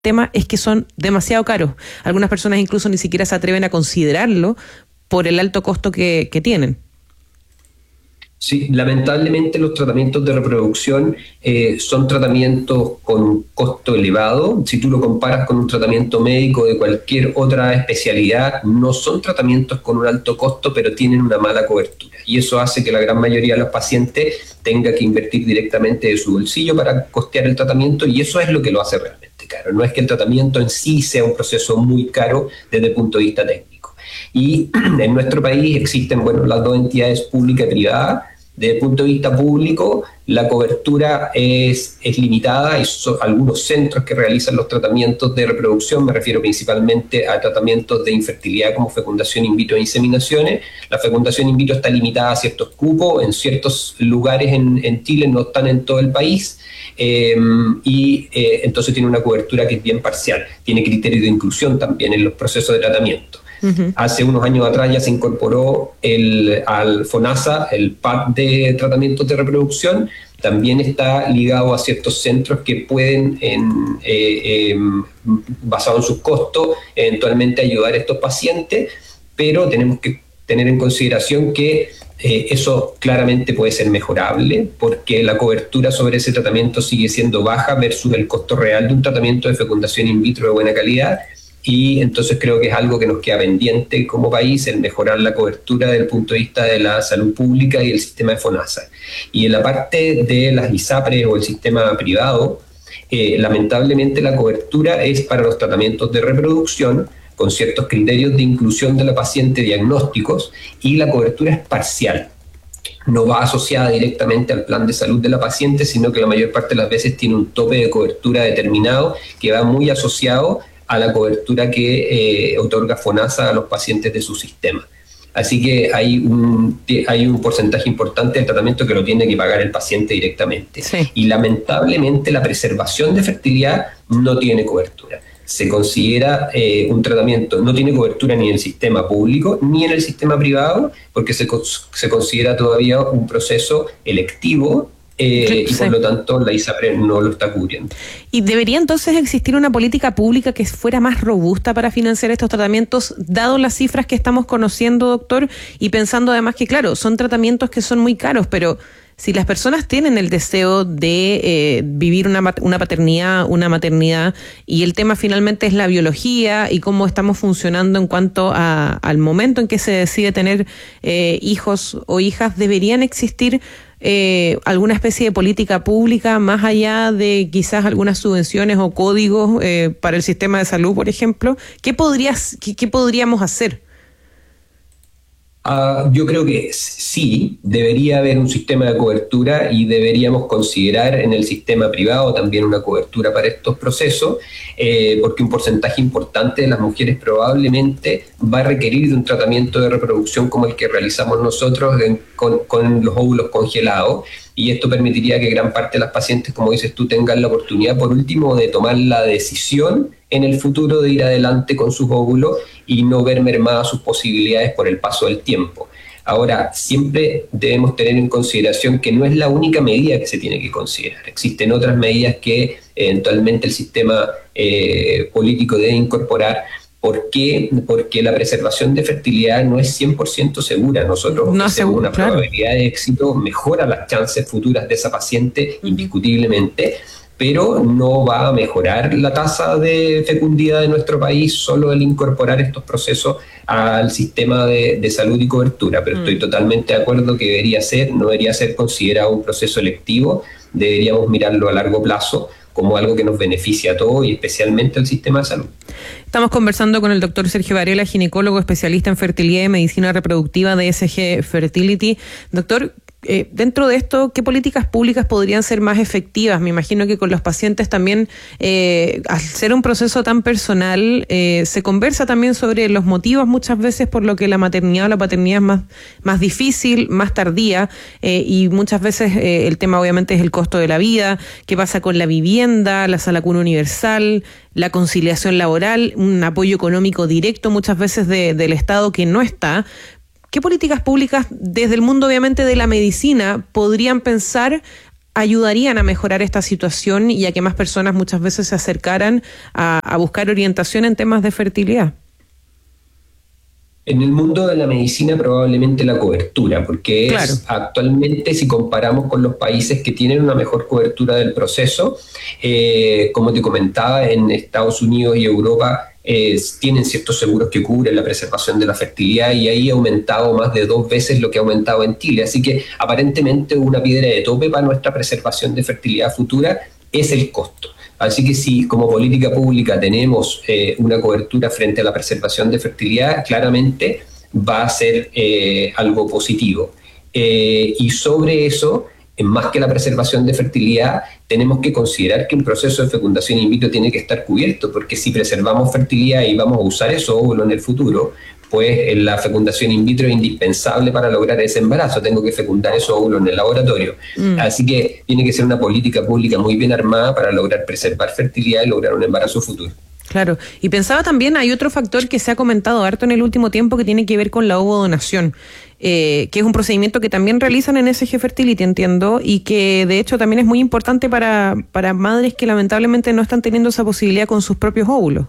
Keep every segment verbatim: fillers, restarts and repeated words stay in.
tema es que son demasiado caros. Algunas personas incluso ni siquiera se atreven a considerarlo por el alto costo que, que tienen. Sí, lamentablemente los tratamientos de reproducción eh, son tratamientos con un costo elevado. Si tú lo comparas con un tratamiento médico de cualquier otra especialidad, no son tratamientos con un alto costo, pero tienen una mala cobertura. Y eso hace que la gran mayoría de los pacientes tenga que invertir directamente de su bolsillo para costear el tratamiento, y eso es lo que lo hace realmente caro. No es que el tratamiento en sí sea un proceso muy caro desde el punto de vista técnico. Y en nuestro país existen, bueno, las dos entidades pública y privada. Desde el punto de vista público, la cobertura es, es limitada. Hay so, algunos centros que realizan los tratamientos de reproducción, me refiero principalmente a tratamientos de infertilidad como fecundación in vitro e inseminaciones. La fecundación in vitro está limitada a ciertos cupos, en ciertos lugares en, en Chile, no están en todo el país, eh, y eh, entonces tiene una cobertura que es bien parcial. Tiene criterios de inclusión también en los procesos de tratamiento. Uh-huh. Hace unos años atrás ya se incorporó el, al FONASA, el P A C de tratamientos de reproducción. También está ligado a ciertos centros que pueden, en, eh, eh, basado en sus costos, eventualmente ayudar a estos pacientes, pero tenemos que tener en consideración que eh, eso claramente puede ser mejorable, porque la cobertura sobre ese tratamiento sigue siendo baja versus el costo real de un tratamiento de fecundación in vitro de buena calidad. Y entonces creo que es algo que nos queda pendiente como país, el mejorar la cobertura desde el punto de vista de la salud pública y el sistema de FONASA. Y en la parte de las ISAPRES o el sistema privado, eh, lamentablemente la cobertura es para los tratamientos de reproducción con ciertos criterios de inclusión de la paciente diagnósticos, y la cobertura es parcial. No va asociada directamente al plan de salud de la paciente, sino que la mayor parte de las veces tiene un tope de cobertura determinado que va muy asociado a la cobertura que eh, otorga FONASA a los pacientes de su sistema. Así que hay un, hay un porcentaje importante del tratamiento que lo tiene que pagar el paciente directamente. Sí. Y lamentablemente la preservación de fertilidad no tiene cobertura. Se considera eh, un tratamiento, no tiene cobertura ni en el sistema público ni en el sistema privado, porque se, se considera todavía un proceso electivo. Eh, y por lo tanto la ISAPRE no lo está cubriendo. ¿Y debería entonces existir una política pública que fuera más robusta para financiar estos tratamientos, dado las cifras que estamos conociendo, doctor? Y pensando además que, claro, son tratamientos que son muy caros, pero si las personas tienen el deseo de eh, vivir una, una paternidad, una maternidad, y el tema finalmente es la biología y cómo estamos funcionando en cuanto a, al momento en que se decide tener eh, hijos o hijas, deberían existir Eh, alguna especie de política pública más allá de quizás algunas subvenciones o códigos eh, para el sistema de salud, por ejemplo. ¿Qué, podrías, qué, qué podríamos hacer? Uh, yo creo que sí, debería haber un sistema de cobertura y deberíamos considerar en el sistema privado también una cobertura para estos procesos, eh, porque un porcentaje importante de las mujeres probablemente va a requerir de un tratamiento de reproducción como el que realizamos nosotros en, con, con los óvulos congelados, y esto permitiría que gran parte de las pacientes, como dices tú, tengan la oportunidad, por último, de tomar la decisión en el futuro de ir adelante con sus óvulos y no ver mermadas sus posibilidades por el paso del tiempo. Ahora, siempre debemos tener en consideración que no es la única medida que se tiene que considerar. Existen otras medidas que eventualmente el sistema eh, político debe incorporar. ¿Por qué? Porque la preservación de fertilidad no es cien por ciento segura. Nosotros no ofrecemos seguro, una claro. probabilidad de éxito, mejora las chances futuras de esa paciente, uh-huh. indiscutiblemente, pero no va a mejorar la tasa de fecundidad de nuestro país solo el incorporar estos procesos al sistema de, de salud y cobertura. Pero mm. estoy totalmente de acuerdo que debería ser, no debería ser considerado un proceso electivo, deberíamos mirarlo a largo plazo como algo que nos beneficia a todos y especialmente al sistema de salud. Estamos conversando con el doctor Sergio Varela, ginecólogo especialista en fertilidad y medicina reproductiva de E S G Fertility. Doctor, Eh, dentro de esto, ¿qué políticas públicas podrían ser más efectivas? Me imagino que con los pacientes también, eh, al ser un proceso tan personal, eh, se conversa también sobre los motivos muchas veces por lo que la maternidad o la paternidad es más, más difícil, más tardía, eh, y muchas veces eh, el tema obviamente es el costo de la vida, qué pasa con la vivienda, la sala cuna universal, la conciliación laboral, un apoyo económico directo muchas veces de, del Estado que no está. ¿Qué políticas públicas desde el mundo obviamente de la medicina podrían pensar ayudarían a mejorar esta situación y a que más personas muchas veces se acercaran a, a buscar orientación en temas de fertilidad? En el mundo de la medicina probablemente la cobertura, porque es Claro. actualmente, si comparamos con los países que tienen una mejor cobertura del proceso, eh, como te comentaba, en Estados Unidos y Europa eh, tienen ciertos seguros que cubren la preservación de la fertilidad y ahí ha aumentado más de dos veces lo que ha aumentado en Chile. Así que aparentemente una piedra de tope para nuestra preservación de fertilidad futura es el costo. Así que si como política pública tenemos eh, una cobertura frente a la preservación de fertilidad, claramente va a ser eh, algo positivo. Eh, y sobre eso, más que la preservación de fertilidad, tenemos que considerar que un proceso de fecundación in vitro tiene que estar cubierto, porque si preservamos fertilidad y vamos a usar esos óvulos en el futuro, pues la fecundación in vitro es indispensable para lograr ese embarazo. Tengo que fecundar esos óvulos en el laboratorio. Mm. Así que tiene que ser una política pública muy bien armada para lograr preservar fertilidad y lograr un embarazo futuro. Claro, y pensaba también, hay otro factor que se ha comentado harto en el último tiempo que tiene que ver con la ovodonación, eh, que es un procedimiento que también realizan en S G Fertility, entiendo, y que de hecho también es muy importante para, para madres que lamentablemente no están teniendo esa posibilidad con sus propios óvulos.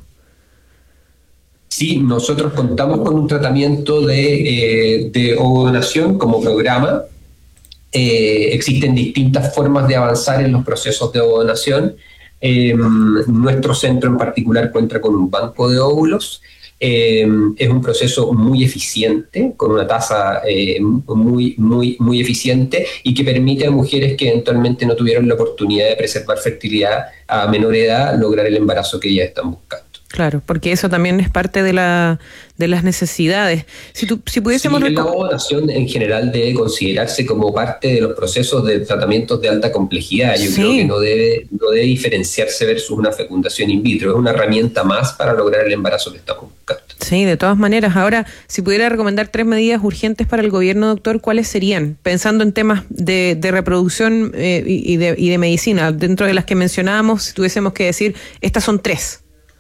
Sí, nosotros contamos con un tratamiento de, eh, de ovodonación como programa. Eh, existen distintas formas de avanzar en los procesos de ovodonación. Eh, nuestro centro en particular cuenta con un banco de óvulos. Eh, es un proceso muy eficiente, con una tasa eh, muy, muy, muy eficiente y que permite a mujeres que eventualmente no tuvieron la oportunidad de preservar fertilidad a menor edad lograr el embarazo que ellas están buscando. Claro, porque eso también es parte de la de las necesidades. Si tú, si pudiésemos sí, la ovodonación en general debe considerarse como parte de los procesos de tratamientos de alta complejidad. Yo sí. creo que no debe, no debe diferenciarse versus una fecundación in vitro. Es una herramienta más para lograr el embarazo que estamos buscando. Sí, de todas maneras. Ahora, si pudiera recomendar tres medidas urgentes para el gobierno, doctor, ¿cuáles serían? Pensando en temas de, de reproducción eh, y, de, y de medicina, dentro de las que mencionábamos, si tuviésemos que decir, estas son tres.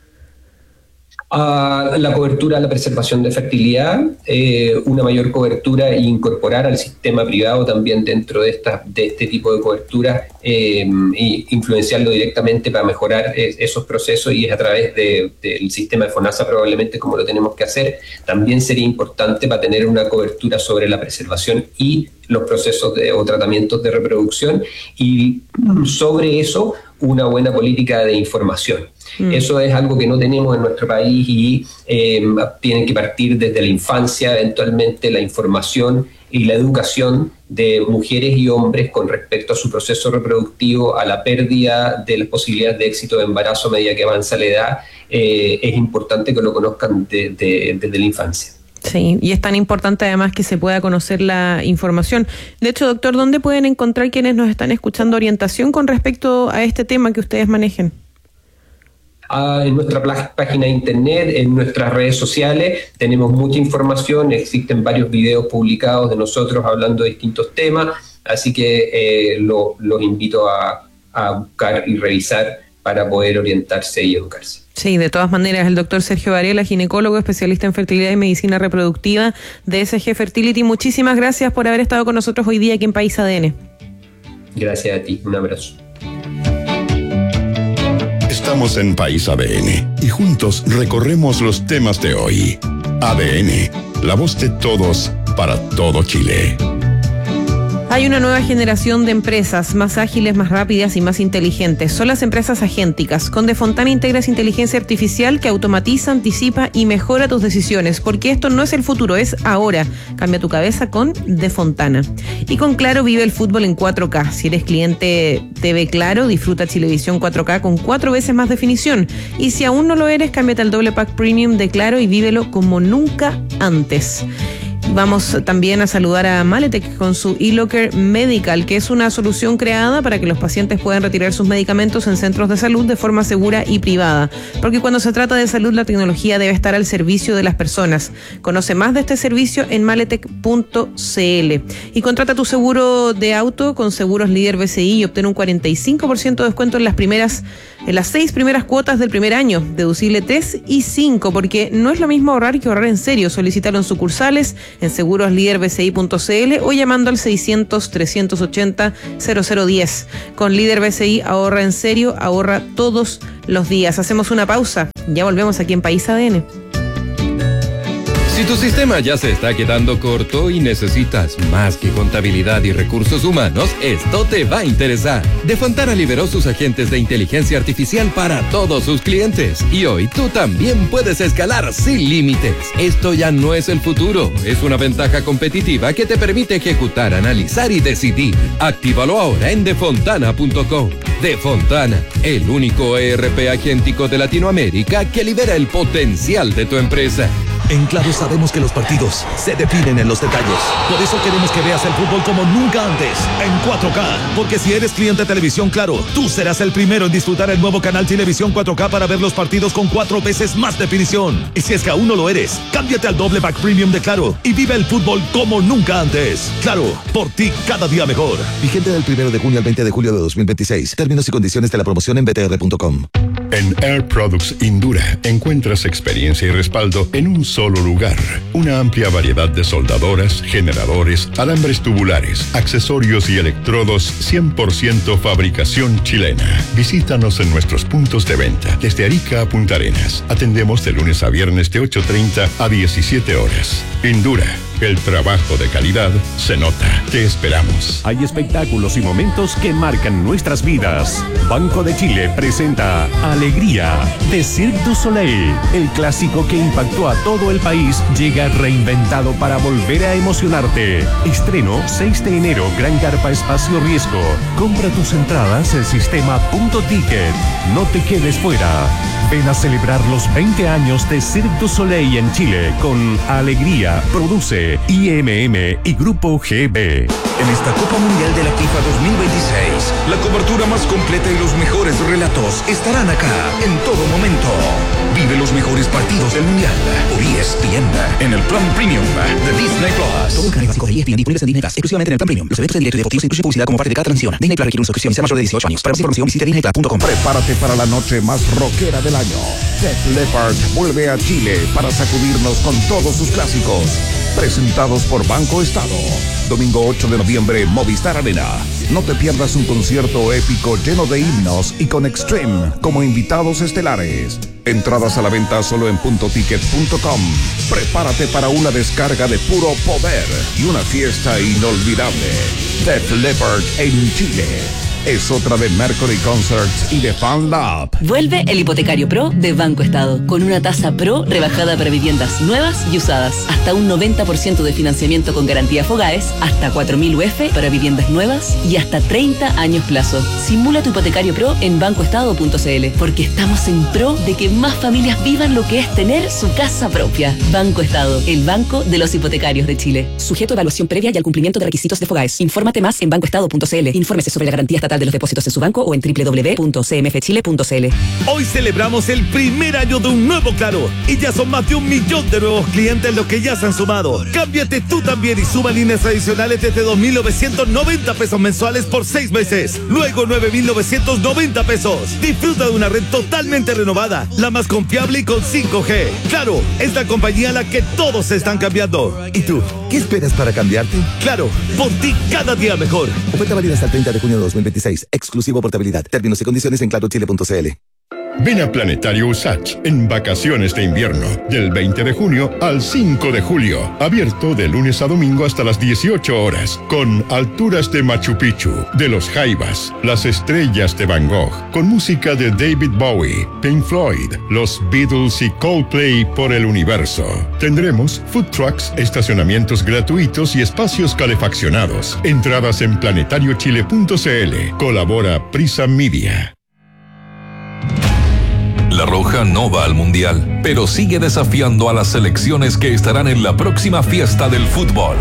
Uh, la cobertura, la preservación de fertilidad, eh, una mayor cobertura e incorporar al sistema privado también dentro de, esta, de este tipo de cobertura eh, e influenciarlo directamente para mejorar es, esos procesos y es a través de, del sistema de FONASA probablemente como lo tenemos que hacer. También sería importante para tener una cobertura sobre la preservación y los procesos de, o tratamientos de reproducción y sobre eso una buena política de información. Mm. Eso es algo que no tenemos en nuestro país y eh, tienen que partir desde la infancia, eventualmente la información y la educación de mujeres y hombres con respecto a su proceso reproductivo, a la pérdida de las posibilidades de éxito de embarazo a medida que avanza la edad. Eh, es importante que lo conozcan de, de, desde la infancia. Sí, y es tan importante además que se pueda conocer la información. De hecho, doctor, ¿dónde pueden encontrar quienes nos están escuchando orientación con respecto a este tema que ustedes manejen? Uh, en nuestra página de internet, en nuestras redes sociales, tenemos mucha información, existen varios videos publicados de nosotros hablando de distintos temas, así que eh, lo, los invito a, a buscar y revisar para poder orientarse y educarse. Sí, de todas maneras, el doctor Sergio Varela, ginecólogo, especialista en fertilidad y medicina reproductiva de S G Fertility, muchísimas gracias por haber estado con nosotros hoy día aquí en País A D N. Gracias a ti, un abrazo. Estamos en País A D N y juntos recorremos los temas de hoy. A D N, la voz de todos para todo Chile. Hay una nueva generación de empresas más ágiles, más rápidas y más inteligentes. Son las empresas agénticas. Con Defontana integras inteligencia artificial que automatiza, anticipa y mejora tus decisiones. Porque esto no es el futuro, es ahora. Cambia tu cabeza con Defontana. Y con Claro vive el fútbol en cuatro K. Si eres cliente T V Claro, disfruta Chilevisión cuatro K con cuatro veces más definición. Y si aún no lo eres, cámbiate al doble pack premium de Claro y vívelo como nunca antes. Vamos también a saludar a Maletec con su eLocker Medical, que es una solución creada para que los pacientes puedan retirar sus medicamentos en centros de salud de forma segura y privada. Porque cuando se trata de salud, la tecnología debe estar al servicio de las personas. Conoce más de este servicio en maletec punto c l. Y contrata tu seguro de auto con Seguros Líder B C I y obtén un cuarenta y cinco por ciento de descuento en las primeras, en las seis primeras cuotas del primer año, deducible tres y cinco, porque no es lo mismo ahorrar que ahorrar en serio. Solicítalo en sucursales, en seguros líder b c i punto c l o llamando al seiscientos, trescientos ochenta, cero cero diez. Con Líder B C I ahorra en serio, ahorra todos los días. Hacemos una pausa, ya volvemos aquí en País A D N. Si tu sistema ya se está quedando corto y necesitas más que contabilidad y recursos humanos, esto te va a interesar. De Fontana liberó sus agentes de inteligencia artificial para todos sus clientes. Y hoy tú también puedes escalar sin límites. Esto ya no es el futuro, es una ventaja competitiva que te permite ejecutar, analizar y decidir. Actívalo ahora en defontana punto com. Defontana, el único E R P agéntico de Latinoamérica que libera el potencial de tu empresa. En Claro sabemos que los partidos se definen en los detalles. Por eso queremos que veas el fútbol como nunca antes, en cuatro K. Porque si eres cliente de Televisión Claro, tú serás el primero en disfrutar el nuevo canal Televisión cuatro K para ver los partidos con cuatro veces más definición. Y si es que aún no lo eres, cámbiate al doble pack premium de Claro y vive el fútbol como nunca antes. Claro, por ti cada día mejor. Vigente del primero de junio al veinte de julio de dos mil veintiséis. Términos y condiciones de la promoción en b t r punto com. En Air Products Indura encuentras experiencia y respaldo en un solo lugar. Una amplia variedad de soldadoras, generadores, alambres tubulares, accesorios y electrodos cien por ciento fabricación chilena. Visítanos en nuestros puntos de venta desde Arica a Punta Arenas. Atendemos de lunes a viernes de ocho treinta a diecisiete horas. Indura, el trabajo de calidad se nota. Te esperamos. Hay espectáculos y momentos que marcan nuestras vidas. Banco de Chile presenta Alegría de Cirque du Soleil. El clásico que impactó a todo el país llega reinventado para volver a emocionarte. Estreno seis de enero, Gran Carpa Espacio Riesgo. Compra tus entradas en sistema punto ticket. No te quedes fuera. Ven a celebrar los veinte años de Cirque du Soleil en Chile con Alegría. Produce I M M y Grupo G B. En esta Copa Mundial de la FIFA dos mil veintiséis, la cobertura más completa y los mejores relatos estarán acá en todo momento. Vive los mejores partidos del Mundial por E S P N en el plan premium de Disney Plus. Todos los canales básicos de E S P N disponibles en Disney Plus, exclusivamente en el plan premium. Los eventos en directo y deportivos incluyen publicidad como parte de cada transmisión. Disney Plus requiere una suscripción y sea mayor de dieciocho años. Para más información visite disney plus punto com. Prepárate para la noche más rockera del año. Def Leppard vuelve a Chile para sacudirnos con todos sus clásicos. Presentados por Banco Estado. Domingo ocho de noviembre, Movistar Arena. No te pierdas un concierto épico lleno de himnos y con Extreme como invitados estelares. Entradas a la venta solo en punto ticket punto com. Prepárate para una descarga de puro poder y una fiesta inolvidable. Def Leppard en Chile. Es otra de Mercury Concerts y de Fan Lab. Vuelve el Hipotecario Pro de Banco Estado, con una tasa Pro rebajada para viviendas nuevas y usadas. Hasta un noventa por ciento de financiamiento con garantía Fogaes, hasta cuatro mil U F para viviendas nuevas y hasta treinta años plazo. Simula tu Hipotecario Pro en banco estado punto c l, porque estamos en pro de que más familias vivan lo que es tener su casa propia. Banco Estado, el banco de los hipotecarios de Chile. Sujeto a evaluación previa y al cumplimiento de requisitos de Fogaes. Infórmate más en banco estado punto c l. Infórmese sobre la garantía estatal de los depósitos en su banco o en doble u doble u doble u punto c m f chile punto c l. Hoy celebramos el primer año de un nuevo Claro y ya son más de un millón de nuevos clientes los que ya se han sumado. Cámbiate tú también y suma líneas adicionales desde dos mil novecientos noventa pesos mensuales por seis meses. Luego nueve mil novecientos noventa pesos. Disfruta de una red totalmente renovada, la más confiable y con cinco G. Claro, es la compañía a la que todos se están cambiando. ¿Y tú? ¿Qué esperas para cambiarte? Claro, por ti cada día mejor. Oferta válida hasta el treinta de junio de dos mil veintiséis. Exclusivo portabilidad. Términos y condiciones en claro chile punto c l. Ven a Planetario U S A C H en vacaciones de invierno, del veinte de junio al cinco de julio. Abierto de lunes a domingo hasta las dieciocho horas, con alturas de Machu Picchu, de los Jaivas, las estrellas de Van Gogh, con música de David Bowie, Pink Floyd, los Beatles y Coldplay por el universo. Tendremos food trucks, estacionamientos gratuitos y espacios calefaccionados. Entradas en planetario chile punto c l. Colabora Prisa Media. La Roja no va al Mundial, pero sigue desafiando a las selecciones que estarán en la próxima fiesta del fútbol.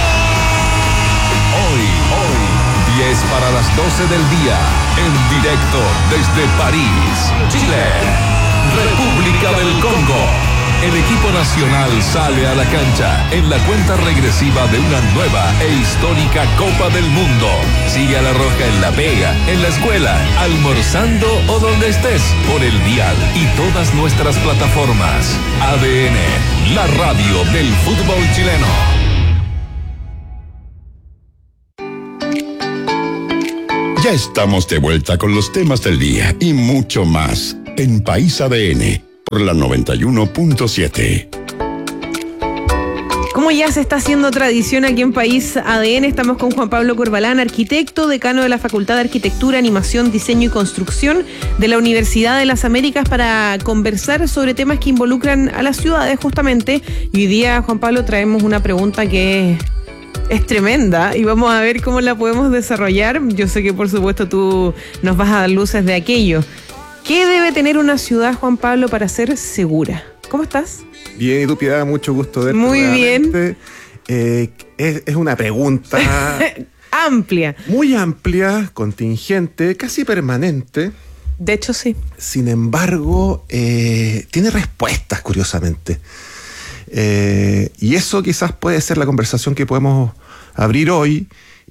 Hoy, hoy, diez para las doce del día, en directo desde París, Chile, República del Congo. El equipo nacional sale a la cancha en la cuenta regresiva de una nueva e histórica Copa del Mundo. Sigue a La Roja en la pega, en la escuela, almorzando o donde estés, por el dial y todas nuestras plataformas. A D N, la radio del fútbol chileno. Ya estamos de vuelta con los temas del día y mucho más en País A D N por la noventa y uno punto siete. Como ya se está haciendo tradición aquí en País A D N, estamos con Juan Pablo Corbalán, arquitecto, decano de la Facultad de Arquitectura, Animación, Diseño y Construcción de la Universidad de las Américas, para conversar sobre temas que involucran a las ciudades justamente. Y hoy día, Juan Pablo, traemos una pregunta que es, es tremenda y vamos a ver cómo la podemos desarrollar. Yo sé que por supuesto tú nos vas a dar luces de aquello. ¿Qué debe tener una ciudad, Juan Pablo, para ser segura? ¿Cómo estás? Bien, y tú, Piedad, mucho gusto verte. Muy nuevamente. bien. Eh, es, es una pregunta amplia. Muy amplia, contingente, casi permanente. De hecho, sí. Sin embargo, eh, tiene respuestas, curiosamente. Eh, y eso quizás puede ser la conversación que podemos abrir hoy.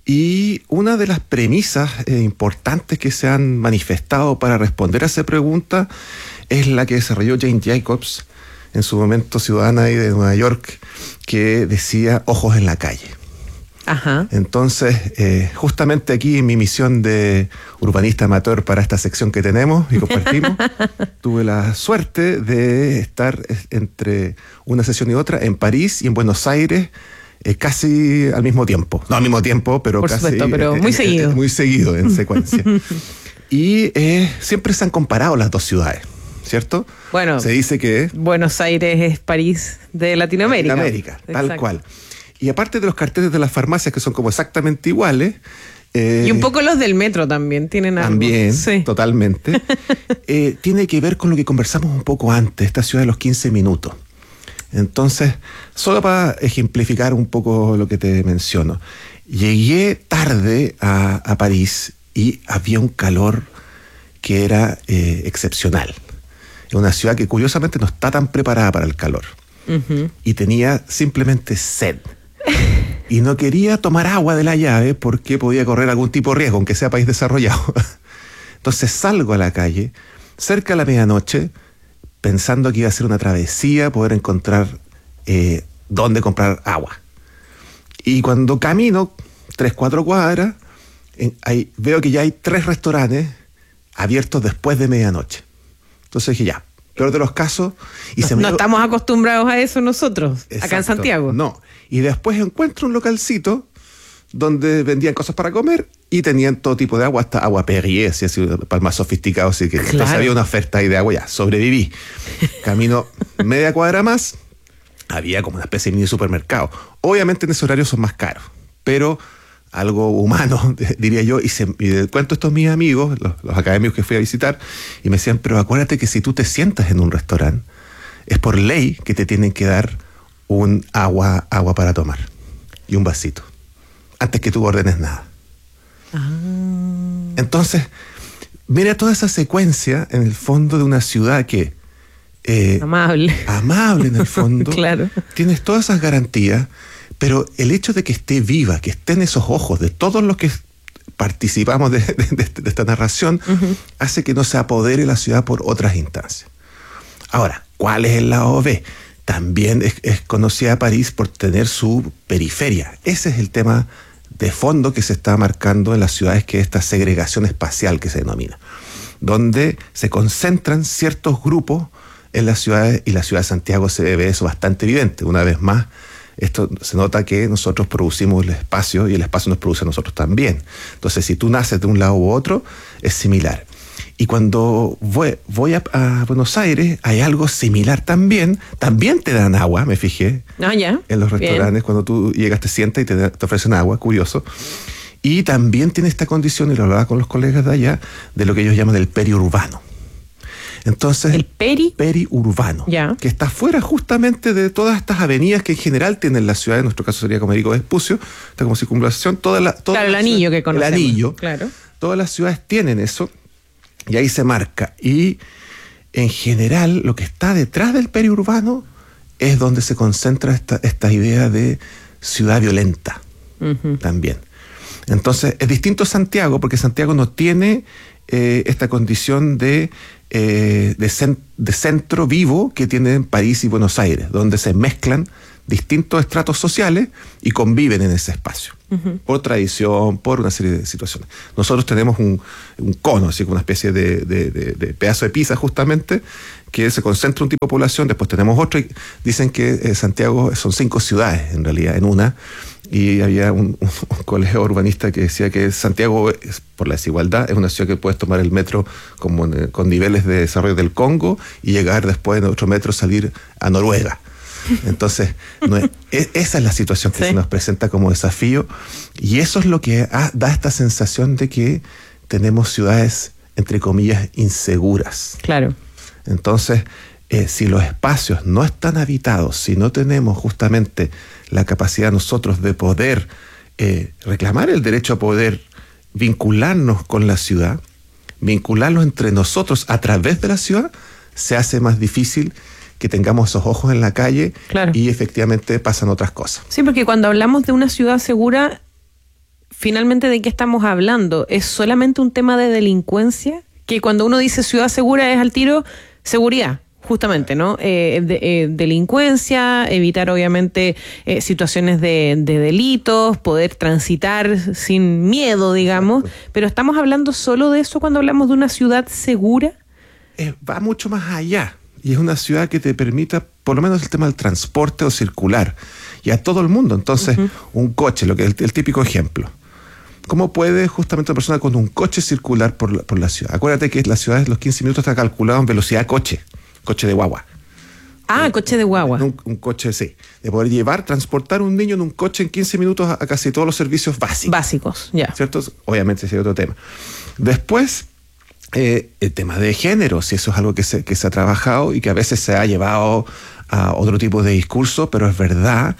Y una de las premisas eh, importantes que se han manifestado para responder a esa pregunta es la que desarrolló Jane Jacobs, en su momento ciudadana ahí de Nueva York, que decía ojos en la calle. Ajá. Entonces, eh, justamente aquí en mi misión de urbanista amateur para esta sección que tenemos y compartimos, tuve la suerte de estar entre una sesión y otra en París y en Buenos Aires, eh, casi al mismo tiempo. No al mismo tiempo, pero Por casi... supuesto, pero muy eh, seguido. Eh, muy seguido, en secuencia. Y eh, siempre se han comparado las dos ciudades, ¿cierto? Bueno, se dice que Buenos Aires es París de Latinoamérica. Latinoamérica, tal Exacto. cual. Y aparte de los carteles de las farmacias que son como exactamente iguales. Eh, y un poco los del metro también tienen algo. También, sí. Totalmente. eh, tiene que ver con lo que conversamos un poco antes, esta ciudad de los quince minutos. Entonces, solo para ejemplificar un poco lo que te menciono. Llegué tarde a, a París y había un calor que era eh, excepcional. Es una ciudad que curiosamente no está tan preparada para el calor. Uh-huh. Y tenía simplemente sed. Y no quería tomar agua de la llave porque podía correr algún tipo de riesgo, aunque sea país desarrollado. Entonces salgo a la calle, cerca de la medianoche, pensando que iba a ser una travesía, poder encontrar eh, dónde comprar agua. Y cuando camino tres, cuatro cuadras, en, hay, veo que ya hay tres restaurantes abiertos después de medianoche. Entonces dije, ya, peor de los casos. Y no se me no dio... estamos acostumbrados a eso nosotros, Exacto, acá en Santiago. No. Y después encuentro un localcito donde vendían cosas para comer y tenían todo tipo de agua, hasta agua Perrier, así, así, para el más sofisticado. Así que claro. Entonces había una oferta ahí de agua, ya, sobreviví. Camino media cuadra más, había como una especie de mini supermercado. Obviamente en ese horario son más caros, pero algo humano, diría yo, y, se, y cuento esto a mis amigos, los, los académicos que fui a visitar, y me decían, pero acuérdate que si tú te sientas en un restaurante, es por ley que te tienen que dar un agua, agua para tomar, y un vasito, antes que tú ordenes nada. Ah. Entonces, mira toda esa secuencia en el fondo de una ciudad que... Eh, amable. Amable en el fondo. Claro. Tienes todas esas garantías. Pero el hecho de que esté viva, que estén esos ojos de todos los que participamos de, de, de, de esta narración, uh-huh. hace que no se apodere la ciudad por otras instancias. Ahora, ¿cuál es el lado B? También es, es conocida París por tener su periferia. Ese es el tema de fondo que se está marcando en las ciudades, que es esta segregación espacial que se denomina, donde se concentran ciertos grupos en las ciudades, y la ciudad de Santiago se ve eso bastante evidente. Una vez más, esto se nota que nosotros producimos el espacio y el espacio nos produce a nosotros también. Entonces, si tú naces de un lado u otro, es similar. Y cuando voy, voy a, a Buenos Aires, hay algo similar también. También te dan agua, me fijé, ah, ya. en los restaurantes. Bien. Cuando tú llegas, te sientas y te, te ofrecen agua, curioso. Y también tiene esta condición, y lo hablaba con los colegas de allá, de lo que ellos llaman el periurbano. Entonces, el peri periurbano, ya. que está fuera justamente de todas estas avenidas que en general tienen la ciudad, en nuestro caso sería como Américo Vespucio, está como circunvalación, toda la, toda claro, la el ciudad, anillo que conocemos. El anillo, claro. Todas las ciudades tienen eso, y ahí se marca. Y en general, lo que está detrás del periurbano es donde se concentra esta, esta idea de ciudad violenta, uh-huh. también. Entonces, es distinto Santiago, porque Santiago no tiene eh, esta condición de Eh, de, cent- de centro vivo que tienen París y Buenos Aires, donde se mezclan distintos estratos sociales y conviven en ese espacio. Uh-huh. Por tradición, por una serie de situaciones. Nosotros tenemos un, un cono, así como una especie de, de, de, de pedazo de pizza justamente, que se concentra un tipo de población, después tenemos otro, y dicen que eh, Santiago son cinco ciudades en realidad, en una, y había un, un, un colegio urbanista que decía que Santiago, es, por la desigualdad, es una ciudad que puedes tomar el metro como en, con niveles de desarrollo del Congo y llegar después en otro metro, salir a Noruega. Entonces, no es, es, esa es la situación que sí. se nos presenta como desafío, y eso es lo que ha, da esta sensación de que tenemos ciudades, entre comillas, inseguras. Claro. Entonces, eh, si los espacios no están habitados, si no tenemos justamente la capacidad nosotros de poder eh, reclamar el derecho a poder vincularnos con la ciudad, vincularnos entre nosotros a través de la ciudad, se hace más difícil que tengamos esos ojos en la calle, claro. y efectivamente pasan otras cosas. Sí, porque cuando hablamos de una ciudad segura, finalmente, ¿de qué estamos hablando? ¿Es solamente un tema de delincuencia? Que cuando uno dice ciudad segura es al tiro seguridad, justamente, ¿no? Eh, de, eh, delincuencia, evitar obviamente eh, situaciones de, de delitos, poder transitar sin miedo, digamos. Exacto. Pero ¿estamos hablando solo de eso cuando hablamos de una ciudad segura? Eh, va mucho más allá. Y es una ciudad que te permita, por lo menos el tema del transporte o circular, y a todo el mundo. Entonces, uh-huh. un coche, lo que el, el típico ejemplo. ¿Cómo puede justamente una persona con un coche circular por la, por la ciudad? Acuérdate que la ciudad de los quince minutos está calculado en velocidad coche, coche de guagua. Ah, eh, coche de guagua. Un, un coche, sí. De poder llevar, transportar un niño en un coche en quince minutos a, a casi todos los servicios básicos. Básicos, ya. Yeah. ¿Cierto? Obviamente ese es otro tema. Después, Eh, el tema de género, si eso es algo que se, que se ha trabajado y que a veces se ha llevado a otro tipo de discurso, pero es verdad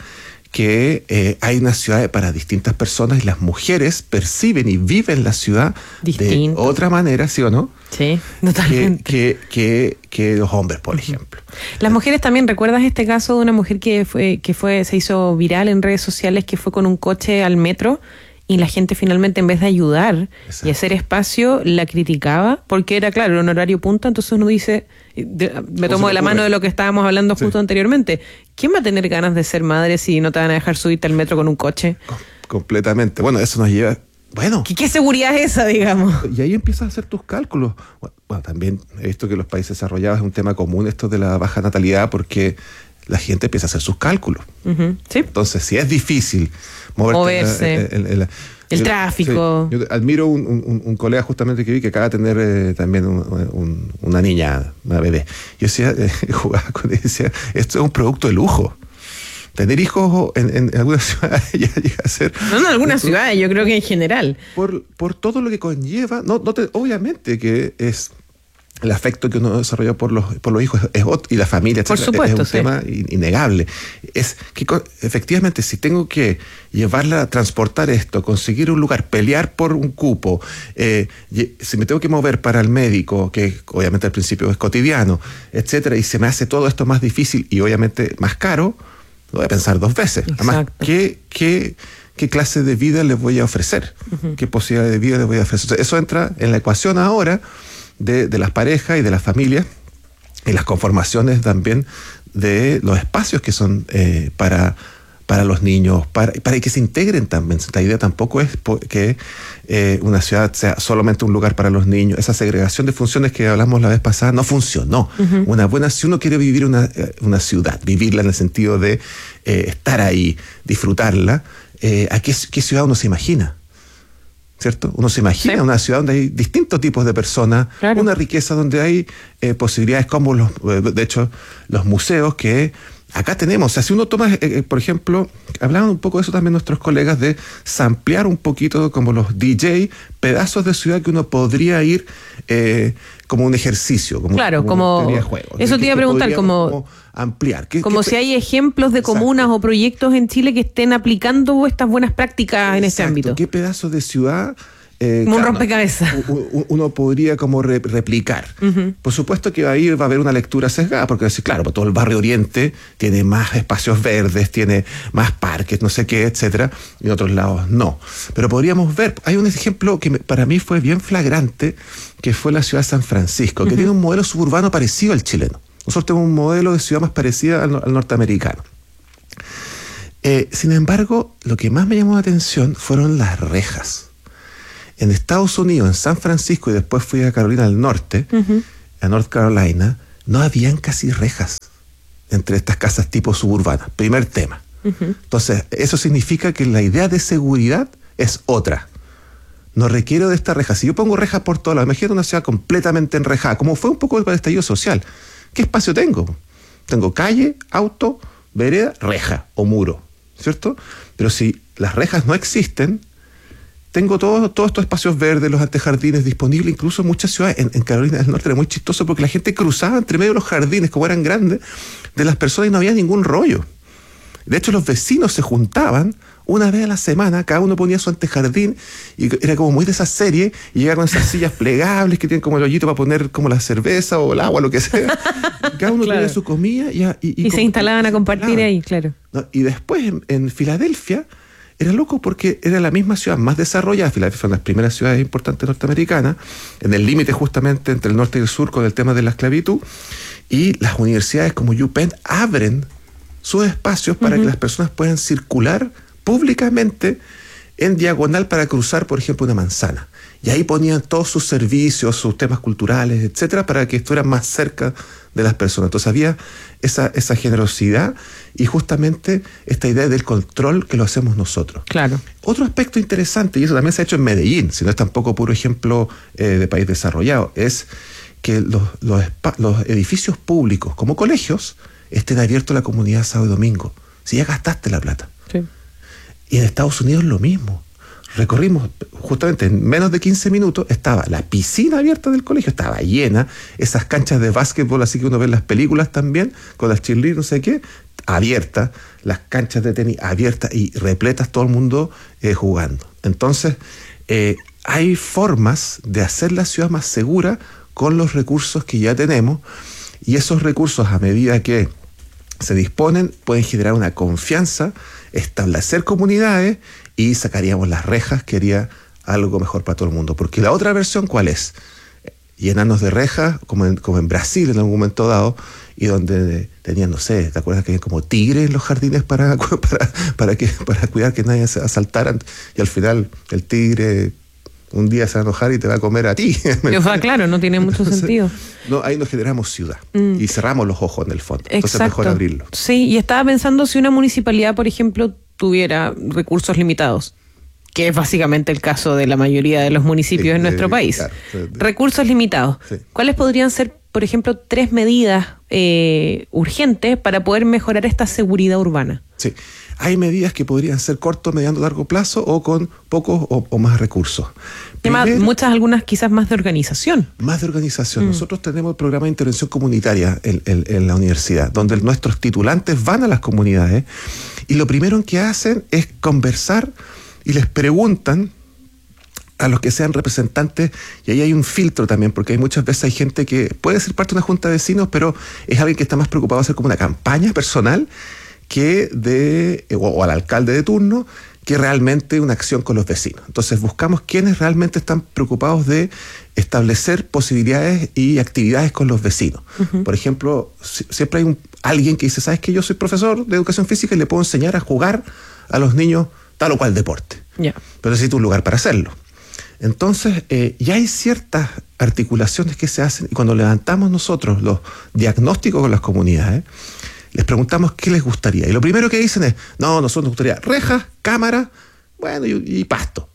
que eh, hay una ciudad para distintas personas y las mujeres perciben y viven la ciudad Distinto. de otra manera, ¿sí o no? Sí, totalmente. Que, que, que, que los hombres, por ejemplo. Las mujeres también, ¿recuerdas este caso de una mujer que fue, que fue, se hizo viral en redes sociales, que fue con un coche al metro? Y la gente finalmente, en vez de ayudar Exacto. y hacer espacio, la criticaba, porque era, claro, era un horario punta. Entonces uno dice, de, me tomo de la mano de lo que estábamos hablando sí. justo anteriormente, ¿quién va a tener ganas de ser madre si no te van a dejar subirte al metro con un coche? Com- completamente. Bueno, eso nos lleva... Bueno. ¿Qué, ¿Qué seguridad es esa, digamos? Y ahí empiezas a hacer tus cálculos. Bueno, también he visto que los países desarrollados es un tema común esto de la baja natalidad, porque la gente empieza a hacer sus cálculos. Uh-huh. ¿Sí? Entonces, si es difícil moverte, moverse, el, el, el, el, el yo, tráfico. Sí, yo admiro un, un, un colega justamente que vi que acaba de tener eh, también un, un, una niña, una bebé. Yo decía, eh, jugaba con él y decía, esto es un producto de lujo. Tener hijos en, en algunas ciudades ya llega a ser... No, en algunas ciudades, yo creo que en general. Por, por todo lo que conlleva, no, no te, obviamente que es... El afecto que uno desarrolla por los, por los hijos es, es, y la familia, etcétera, por supuesto, es un sí. tema innegable. Es que efectivamente, si tengo que llevarla a transportar esto, conseguir un lugar, pelear por un cupo, eh, si me tengo que mover para el médico, que obviamente al principio es cotidiano, etcétera, y se me hace todo esto más difícil y obviamente más caro, lo voy a pensar dos veces. Exacto. Además, ¿qué, qué, qué clase de vida les voy a ofrecer? Uh-huh. ¿Qué posibilidad de vida les voy a ofrecer? Entonces, eso entra en la ecuación ahora De, de las parejas y de las familias, y las conformaciones también de los espacios que son eh, para, para los niños, para, para que se integren también. La idea tampoco es que eh, una ciudad sea solamente un lugar para los niños. Esa segregación de funciones que hablamos la vez pasada no funcionó. Uh-huh. Una buena, si uno quiere vivir una, una ciudad, vivirla en el sentido de eh, estar ahí, disfrutarla, eh, ¿a qué, qué ciudad uno se imagina? ¿Cierto? Uno se imagina sí. una ciudad donde hay distintos tipos de personas, claro. una riqueza donde hay eh, posibilidades como los, de hecho, los museos que acá tenemos. O sea, si uno toma, eh, por ejemplo, hablaban un poco de eso también nuestros colegas, de samplear un poquito como los D J, pedazos de ciudad que uno podría ir eh, como un ejercicio, como, claro, como, como de juego. Eso te iba a preguntar, como, como ampliar. ¿Qué, como qué, si hay ejemplos de exacto. comunas o proyectos en Chile que estén aplicando estas buenas prácticas exacto. en este ámbito. ¿Qué pedazos de ciudad? Eh, como claro, un rompecabezas. Uno podría como re, replicar. Uh-huh. Por supuesto que ahí va a haber una lectura sesgada, porque decir, claro, todo el barrio oriente tiene más espacios verdes, tiene más parques, no sé qué, etcétera, y en otros lados no. Pero podríamos ver, hay un ejemplo que para mí fue bien flagrante, que fue la ciudad de San Francisco, que uh-huh. tiene un modelo suburbano parecido al chileno. Nosotros tenemos un modelo de ciudad más parecida al, al norteamericano. Eh, sin embargo, lo que más me llamó la atención fueron las rejas. En Estados Unidos, en San Francisco, y después fui a Carolina del Norte, uh-huh. a North Carolina, no habían casi rejas entre estas casas tipo suburbanas. Primer tema. Uh-huh. Entonces, eso significa que la idea de seguridad es otra. No requiero de esta reja. Si yo pongo rejas por todos lados, imagínate una ciudad completamente enrejada, como fue un poco el estallido social. ¿Qué espacio tengo? Tengo calle, auto, vereda, reja o muro, ¿cierto? Pero si las rejas no existen, tengo todos todo estos espacios verdes, los antejardines disponibles, incluso en muchas ciudades. En, en Carolina del Norte era muy chistoso porque la gente cruzaba entre medio de los jardines, como eran grandes, de las personas y no había ningún rollo. De hecho, los vecinos se juntaban una vez a la semana, cada uno ponía su antejardín y era como muy de esa serie, y llegaban con esas sillas plegables que tienen como el hoyito para poner como la cerveza o el agua, lo que sea. Cada uno claro. tenía su comida y, y, y, y se instalaban a compartir instalaban. ahí, claro. ¿No? Y después en, en Filadelfia era loco porque era la misma ciudad más desarrollada. Filadelfia fue una de las primeras ciudades importantes norteamericanas, en el límite justamente entre el norte y el sur con el tema de la esclavitud, y las universidades como UPenn abren sus espacios para uh-huh. que las personas puedan circular públicamente en diagonal para cruzar, por ejemplo, una manzana. Y ahí ponían todos sus servicios, sus temas culturales, etcétera, para que estuvieran más cerca de las personas. Entonces había esa, esa generosidad y justamente esta idea del control que lo hacemos nosotros. Claro. Otro aspecto interesante, y eso también se ha hecho en Medellín, si no es tampoco puro ejemplo eh, de país desarrollado, es que los, los, los edificios públicos, como colegios, estén abiertos a la comunidad sábado y domingo. Si ya gastaste la plata. Sí. Y en Estados Unidos lo mismo. Recorrimos, justamente en menos de quince minutos, estaba la piscina abierta del colegio, estaba llena, esas canchas de básquetbol, así que uno ve en las películas también, con las cheerleaders, no sé qué, abiertas, las canchas de tenis abiertas y repletas, todo el mundo eh, jugando. Entonces, eh, hay formas de hacer la ciudad más segura con los recursos que ya tenemos, y esos recursos, a medida que se disponen, pueden generar una confianza, establecer comunidades, y sacaríamos las rejas, que haría algo mejor para todo el mundo. Porque la otra versión, ¿cuál es? Llenarnos de rejas, como en, como en Brasil en algún momento dado, y donde tenían, no sé, ¿te acuerdas que había como tigres en los jardines para, para, para, que, para cuidar que nadie se asaltaran? Y al final el tigre un día se va a enojar y te va a comer a ti. O sea, claro, no tiene mucho Entonces, sentido. No, ahí nos generamos ciudad mm. y cerramos los ojos en el fondo. Entonces Exacto. es mejor abrirlo. Sí, y estaba pensando si una municipalidad, por ejemplo, tuviera recursos limitados, que es básicamente el caso de la mayoría de los municipios sí, en nuestro sí, país. Claro, sí, sí. Recursos limitados. Sí. ¿Cuáles podrían ser, por ejemplo, tres medidas eh, urgentes para poder mejorar esta seguridad urbana? Sí. Hay medidas que podrían ser corto, mediano, largo plazo o con pocos o, o más recursos. Primero, más, muchas, algunas quizás más de organización. Más de organización. Mm. Nosotros tenemos el programa de intervención comunitaria en, en, en la universidad, donde nuestros titulantes van a las comunidades y lo primero que hacen es conversar y les preguntan a los que sean representantes, y ahí hay un filtro también, porque hay muchas veces hay gente que puede ser parte de una junta de vecinos, pero es alguien que está más preocupado de hacer como una campaña personal que de, o, o al alcalde de turno, que realmente una acción con los vecinos. Entonces buscamos quienes realmente están preocupados de establecer posibilidades y actividades con los vecinos. Uh-huh. Por ejemplo, si, siempre hay un, alguien que dice, ¿sabes qué? Yo soy profesor de educación física y le puedo enseñar a jugar a los niños tal o cual deporte. Yeah. Pero necesito un lugar para hacerlo. Entonces, eh, ya hay ciertas articulaciones que se hacen, y cuando levantamos nosotros los diagnósticos con las comunidades, les preguntamos qué les gustaría. Y lo primero que dicen es, no, nosotros nos gustaría rejas, cámaras, bueno, y, y pasto.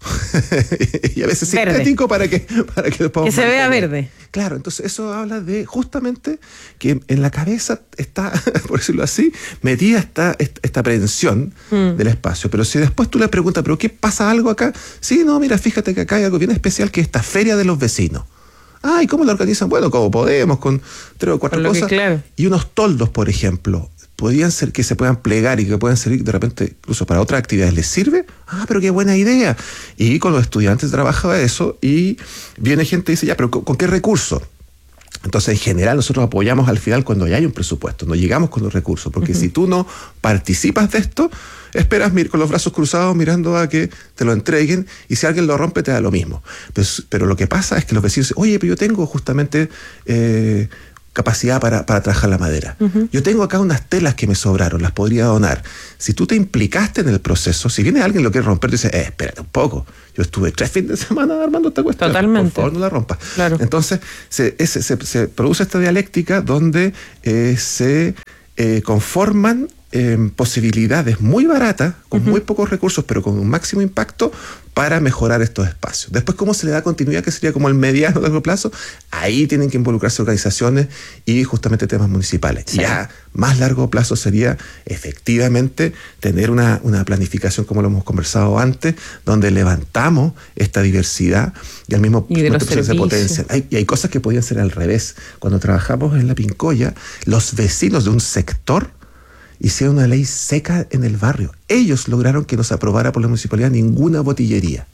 Y a veces verde. Sintético para que, para que, que se vea verde. Claro, entonces eso habla de justamente que en la cabeza está, por decirlo así, metida esta, esta aprehensión mm. del espacio. Pero si después tú le preguntas, ¿pero qué pasa algo acá? Sí, no, mira, fíjate que acá hay algo bien especial, que es esta feria de los vecinos. Ah, ¿y cómo la organizan? Bueno, como podemos, con tres o cuatro cosas. Que, claro. Y unos toldos, por ejemplo, podrían ser que se puedan plegar y que puedan servir de repente incluso para otras actividades. ¿Les sirve? Ah, pero qué buena idea. Y con los estudiantes trabajaba eso y viene gente y dice, ya, pero ¿con, con qué recursos? Entonces, en general, nosotros apoyamos al final cuando ya hay un presupuesto, no llegamos con los recursos, porque uh-huh. si tú no participas de esto, esperas con los brazos cruzados mirando a que te lo entreguen, y si alguien lo rompe te da lo mismo. Pero, pero lo que pasa es que los vecinos dicen, oye, pero yo tengo justamente eh, capacidad para, para trabajar la madera. Ujú. Yo tengo acá unas telas que me sobraron, las podría donar. Si tú te implicaste en el proceso, si viene alguien y lo quiere romper, te dice, eh, espérate un poco, yo estuve tres fines de semana armando esta cuestión. Totalmente. Por favor, no la rompas. Claro. Entonces, se, ese, se, se produce esta dialéctica donde eh, se eh, conforman eh, posibilidades muy baratas, con uh-huh. muy pocos recursos, pero con un máximo impacto, para mejorar estos espacios. Después, ¿cómo se le da continuidad? Que sería como el mediano a largo plazo. Ahí tienen que involucrarse organizaciones y justamente temas municipales. Sí. Ya más largo plazo sería efectivamente tener una, una planificación, como lo hemos conversado antes, donde levantamos esta diversidad y al mismo tiempo se potencia. Hay, y hay cosas que podían ser al revés. Cuando trabajamos en la Pincoya, los vecinos de un sector hicieron una ley seca en el barrio. Ellos lograron que no se aprobara por la municipalidad ninguna botillería.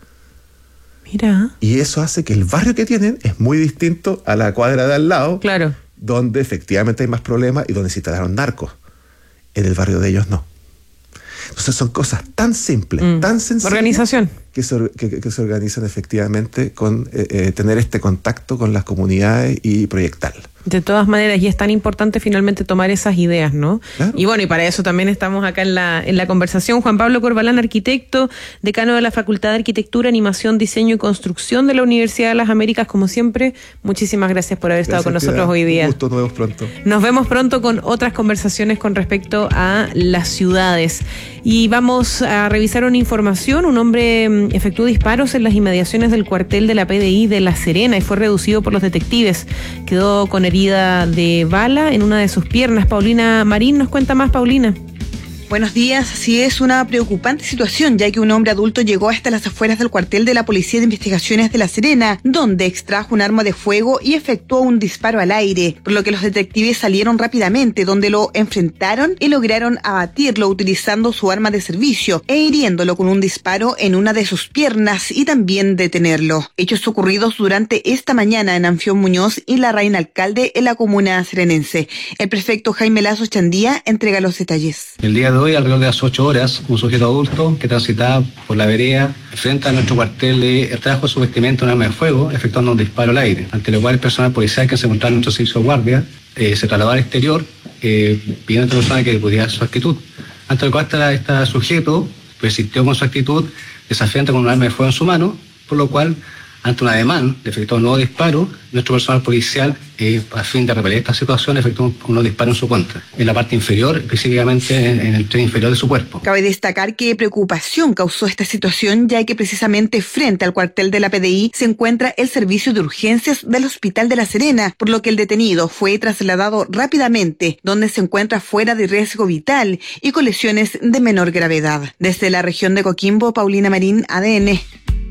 Mira. Y eso hace que el barrio que tienen es muy distinto a la cuadra de al lado, claro, donde efectivamente hay más problemas y donde se instalaron narcos. En el barrio de ellos no. Entonces son cosas tan simples, mm. tan sencillas. Organización. Que se, que, que se organizan efectivamente con eh, eh, tener este contacto con las comunidades y proyectar. De todas maneras, y es tan importante finalmente tomar esas ideas, ¿no? Claro. Y bueno, y para eso también estamos acá en la, en la conversación. Juan Pablo Corbalán, arquitecto, decano de la Facultad de Arquitectura, Animación, Diseño y Construcción de la Universidad de las Américas, como siempre, muchísimas gracias por haber gracias, estado con nosotros hoy día. Un gusto, nos vemos pronto. Nos vemos pronto con otras conversaciones con respecto a las ciudades. Y vamos a revisar una información. Un hombre efectuó disparos en las inmediaciones del cuartel de la P D I de La Serena y fue reducido por los detectives. Quedó con herida de bala en una de sus piernas. Paulina Marín nos cuenta más. Paulina. Buenos días. Sí, es una preocupante situación, ya que un hombre adulto llegó hasta las afueras del cuartel de la Policía de Investigaciones de La Serena, donde extrajo un arma de fuego y efectuó un disparo al aire, por lo que los detectives salieron rápidamente, donde lo enfrentaron y lograron abatirlo utilizando su arma de servicio e hiriéndolo con un disparo en una de sus piernas y también detenerlo. Hechos ocurridos durante esta mañana en Anfión Muñoz y la Reina Alcalde en la comuna serenense. El prefecto Jaime Lazo Chandía entrega los detalles. El día de hoy, alrededor de las ocho horas, un sujeto adulto que transitaba por la vereda frente a nuestro cuartel le trajo su vestimenta un arma de fuego, efectuando un disparo al aire, ante lo cual el personal policial que se encontraba en nuestro servicio de guardia eh, se trasladó al exterior eh, pidiendo a esta persona que pudiera su actitud. Ante lo cual este, este sujeto persistió con su actitud desafiante con un arma de fuego en su mano, por lo cual, ante un ademán de efectuar un nuevo disparo, nuestro personal policial, eh, a fin de repeler esta situación, efectuó un nuevo disparo en su contra, en la parte inferior, específicamente en, en el tren inferior de su cuerpo. Cabe destacar que preocupación causó esta situación, ya que precisamente frente al cuartel de la P D I se encuentra el servicio de urgencias del Hospital de La Serena, por lo que el detenido fue trasladado rápidamente, donde se encuentra fuera de riesgo vital y con lesiones de menor gravedad. Desde la región de Coquimbo, Paulina Marín, A D N.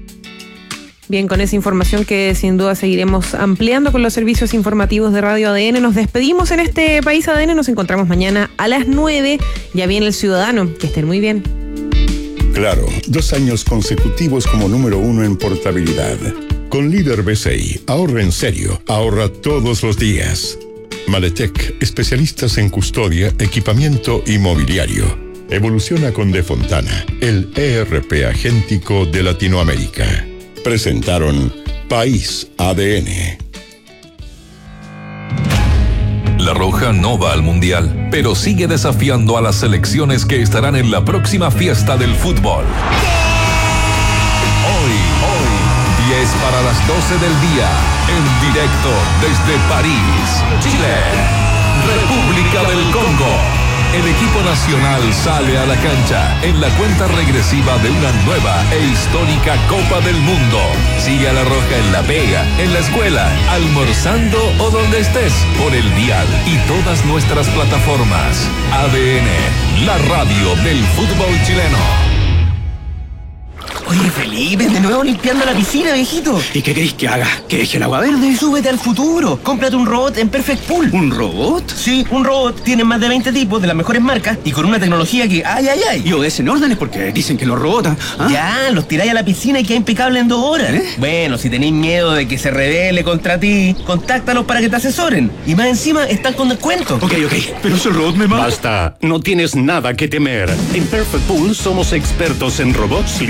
Bien, con esa información que sin duda seguiremos ampliando con los servicios informativos de Radio A D N. Nos despedimos en este País A D N. Nos encontramos mañana a las nueve. Ya viene El Ciudadano. Que estén muy bien. Claro, dos años consecutivos como número uno en portabilidad. Con Líder B C I, ahorra en serio. Ahorra todos los días. Maletec, especialistas en custodia, equipamiento y mobiliario. Evoluciona con De Fontana, el E R P agéntico de Latinoamérica. Presentaron País A D N. La Roja no va al Mundial, pero sigue desafiando a las selecciones que estarán en la próxima fiesta del fútbol. Hoy, hoy, diez para las doce del día, en directo desde París, Chile, República del Congo. El equipo nacional sale a la cancha en la cuenta regresiva de una nueva e histórica Copa del Mundo. Sigue a La Roja en la pega, en la escuela, almorzando o donde estés, por el dial y todas nuestras plataformas. A D N, la radio del fútbol chileno. Oye, Felipe, de nuevo limpiando la piscina, viejito. ¿Y qué querés que haga? ¿Que deje el agua verde? Súbete al futuro. Cómprate un robot en Perfect Pool. ¿Un robot? Sí, un robot. Tienen más de veinte tipos de las mejores marcas y con una tecnología que ¡ay, ay, ay! Y obedecen órdenes porque dicen que los robots... ¿ah? Ya, los tiráis a la piscina y queda impecable en dos horas. ¿Eh? Bueno, si tenéis miedo de que se rebele contra ti, contáctalos para que te asesoren. Y más encima, están con descuento. Ok, ok. Pero si el robot me mata... Basta. No tienes nada que temer. En Perfect Pool somos expertos en robots limpia piscina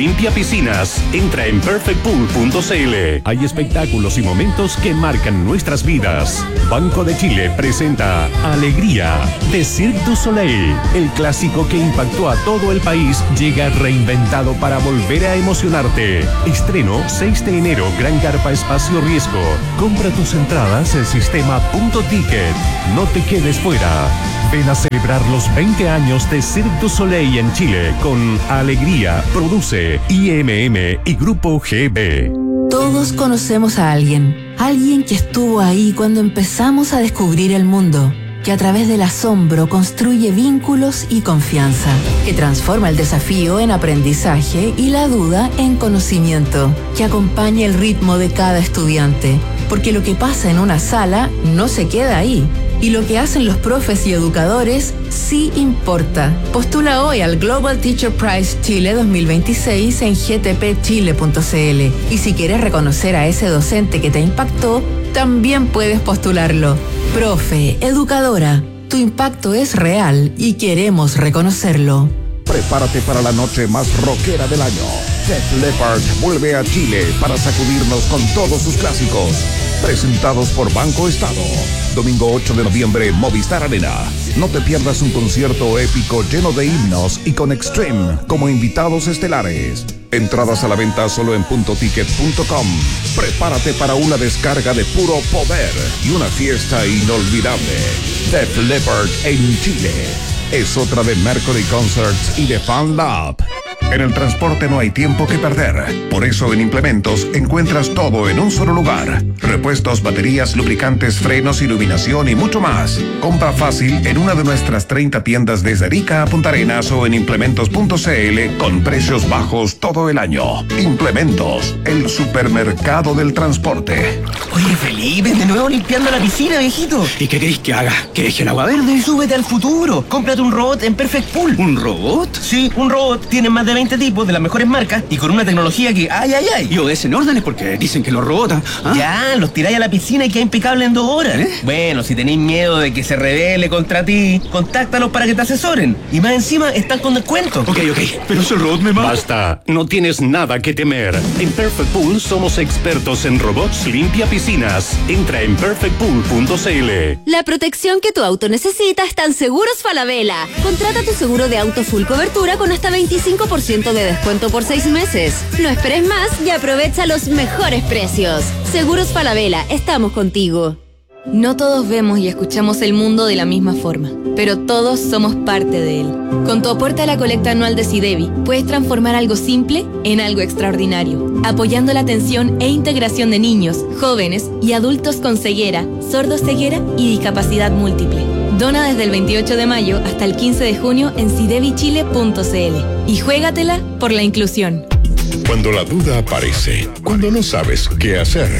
piscinas. Entra en perfect pool punto c l. Hay espectáculos y momentos que marcan nuestras vidas. Banco de Chile presenta Alegría de Cirque du Soleil. El clásico que impactó a todo el país llega reinventado para volver a emocionarte. Estreno seis de enero, Gran Carpa Espacio Riesgo. Compra tus entradas en sistema punto ticket. No te quedes fuera. Ven a celebrar los veinte años de Cirque du Soleil en Chile con Alegría. Produce I M M y Grupo G B. Todos conocemos a alguien, alguien que estuvo ahí cuando empezamos a descubrir el mundo, que a través del asombro construye vínculos y confianza, que transforma el desafío en aprendizaje y la duda en conocimiento, que acompaña el ritmo de cada estudiante, porque lo que pasa en una sala no se queda ahí. Y lo que hacen los profes y educadores sí importa. Postula hoy al Global Teacher Prize Chile dos mil veintiséis en g t p chile punto c l. Y si quieres reconocer a ese docente que te impactó, también puedes postularlo. Profe, educadora, tu impacto es real y queremos reconocerlo. Prepárate para la noche más rockera del año. Def Leppard vuelve a Chile para sacudirnos con todos sus clásicos. Presentados por Banco Estado. Domingo ocho de noviembre, Movistar Arena. No te pierdas un concierto épico lleno de himnos y con Extreme como invitados estelares. Entradas a la venta solo en punto ticket punto com. Prepárate para una descarga de puro poder y una fiesta inolvidable. Def Leppard en Chile. Es otra de Mercury Concerts y de Fan Lab. En el transporte no hay tiempo que perder. Por eso en Implementos encuentras todo en un solo lugar. Repuestos, baterías, lubricantes, frenos, iluminación y mucho más. Compra fácil en una de nuestras treinta tiendas desde Arica a Punta Arenas o en implementos punto c l con precios bajos todo el año. Implementos, el supermercado del transporte. Oye, Felipe, de nuevo limpiando la piscina, viejito. ¿Y qué querés que haga? ¿Que deje el agua verde? Súbete al futuro. Cómprate un robot en Perfect Pool. ¿Un robot? Sí, un robot. Tiene más de veinte tipos de las mejores marcas y con una tecnología que ¡ay, ay, ay! Y obedecen órdenes porque dicen que los robotan. ¿Ah? Ya, los tiráis a la piscina y queda impecable en dos horas. ¿Eh? Bueno, si tenéis miedo de que se rebele contra ti, contáctalos para que te asesoren. Y más encima están con descuento. Ok, ok, pero ese robot me mata. Basta, no tienes nada que temer. En Perfect Pool somos expertos en robots limpia piscinas. Entra en perfect pool punto c l. La protección que tu auto necesita está en Seguros Falabella. Contrata tu seguro de auto full cobertura con hasta veinticinco por ciento de descuento por seis meses. No esperes más y aprovecha los mejores precios. Seguros Falabella, estamos contigo. No todos vemos y escuchamos el mundo de la misma forma, pero todos somos parte de él. Con tu aporte a la colecta anual de SIDEBI, puedes transformar algo simple en algo extraordinario, apoyando la atención e integración de niños, jóvenes y adultos con ceguera, sordoceguera y discapacidad múltiple. Dona desde el veintiocho de mayo hasta el quince de junio en sidebi chile punto c l y juégatela por la inclusión. Cuando la duda aparece, cuando no sabes qué hacer,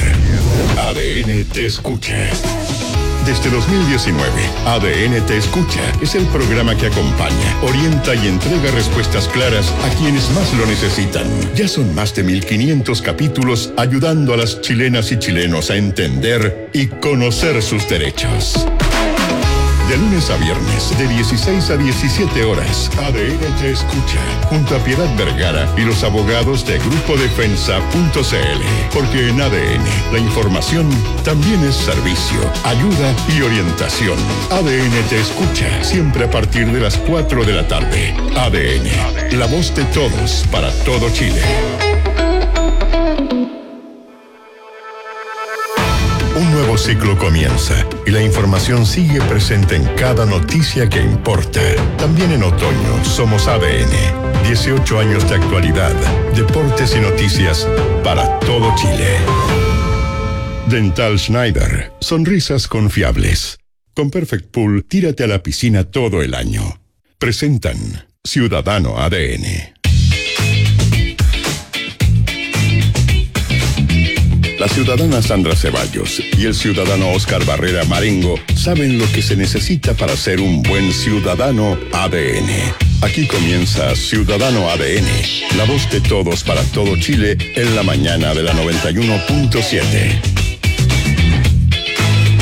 A D N te escucha. Desde dos mil diecinueve, A D N Te Escucha es el programa que acompaña, orienta y entrega respuestas claras a quienes más lo necesitan. Ya son más de mil quinientos capítulos ayudando a las chilenas y chilenos a entender y conocer sus derechos. De lunes a viernes, de dieciséis a diecisiete horas, A D N Te Escucha, junto a Piedad Vergara y los abogados de grupo defensa punto c l. Porque en A D N, la información también es servicio, ayuda y orientación. A D N Te Escucha, siempre a partir de las cuatro de la tarde. A D N, la voz de todos para todo Chile. Un nuevo ciclo comienza y la información sigue presente en cada noticia que importa. También en otoño somos A D N. dieciocho años de actualidad, deportes y noticias para todo Chile. Dental Schneider. Sonrisas confiables. Con Perfect Pool, tírate a la piscina todo el año. Presentan Ciudadano A D N. La ciudadana Sandra Ceballos y el ciudadano Oscar Barrera Marengo saben lo que se necesita para ser un buen ciudadano A D N. Aquí comienza Ciudadano A D N, la voz de todos para todo Chile en la mañana de la noventa y uno punto siete.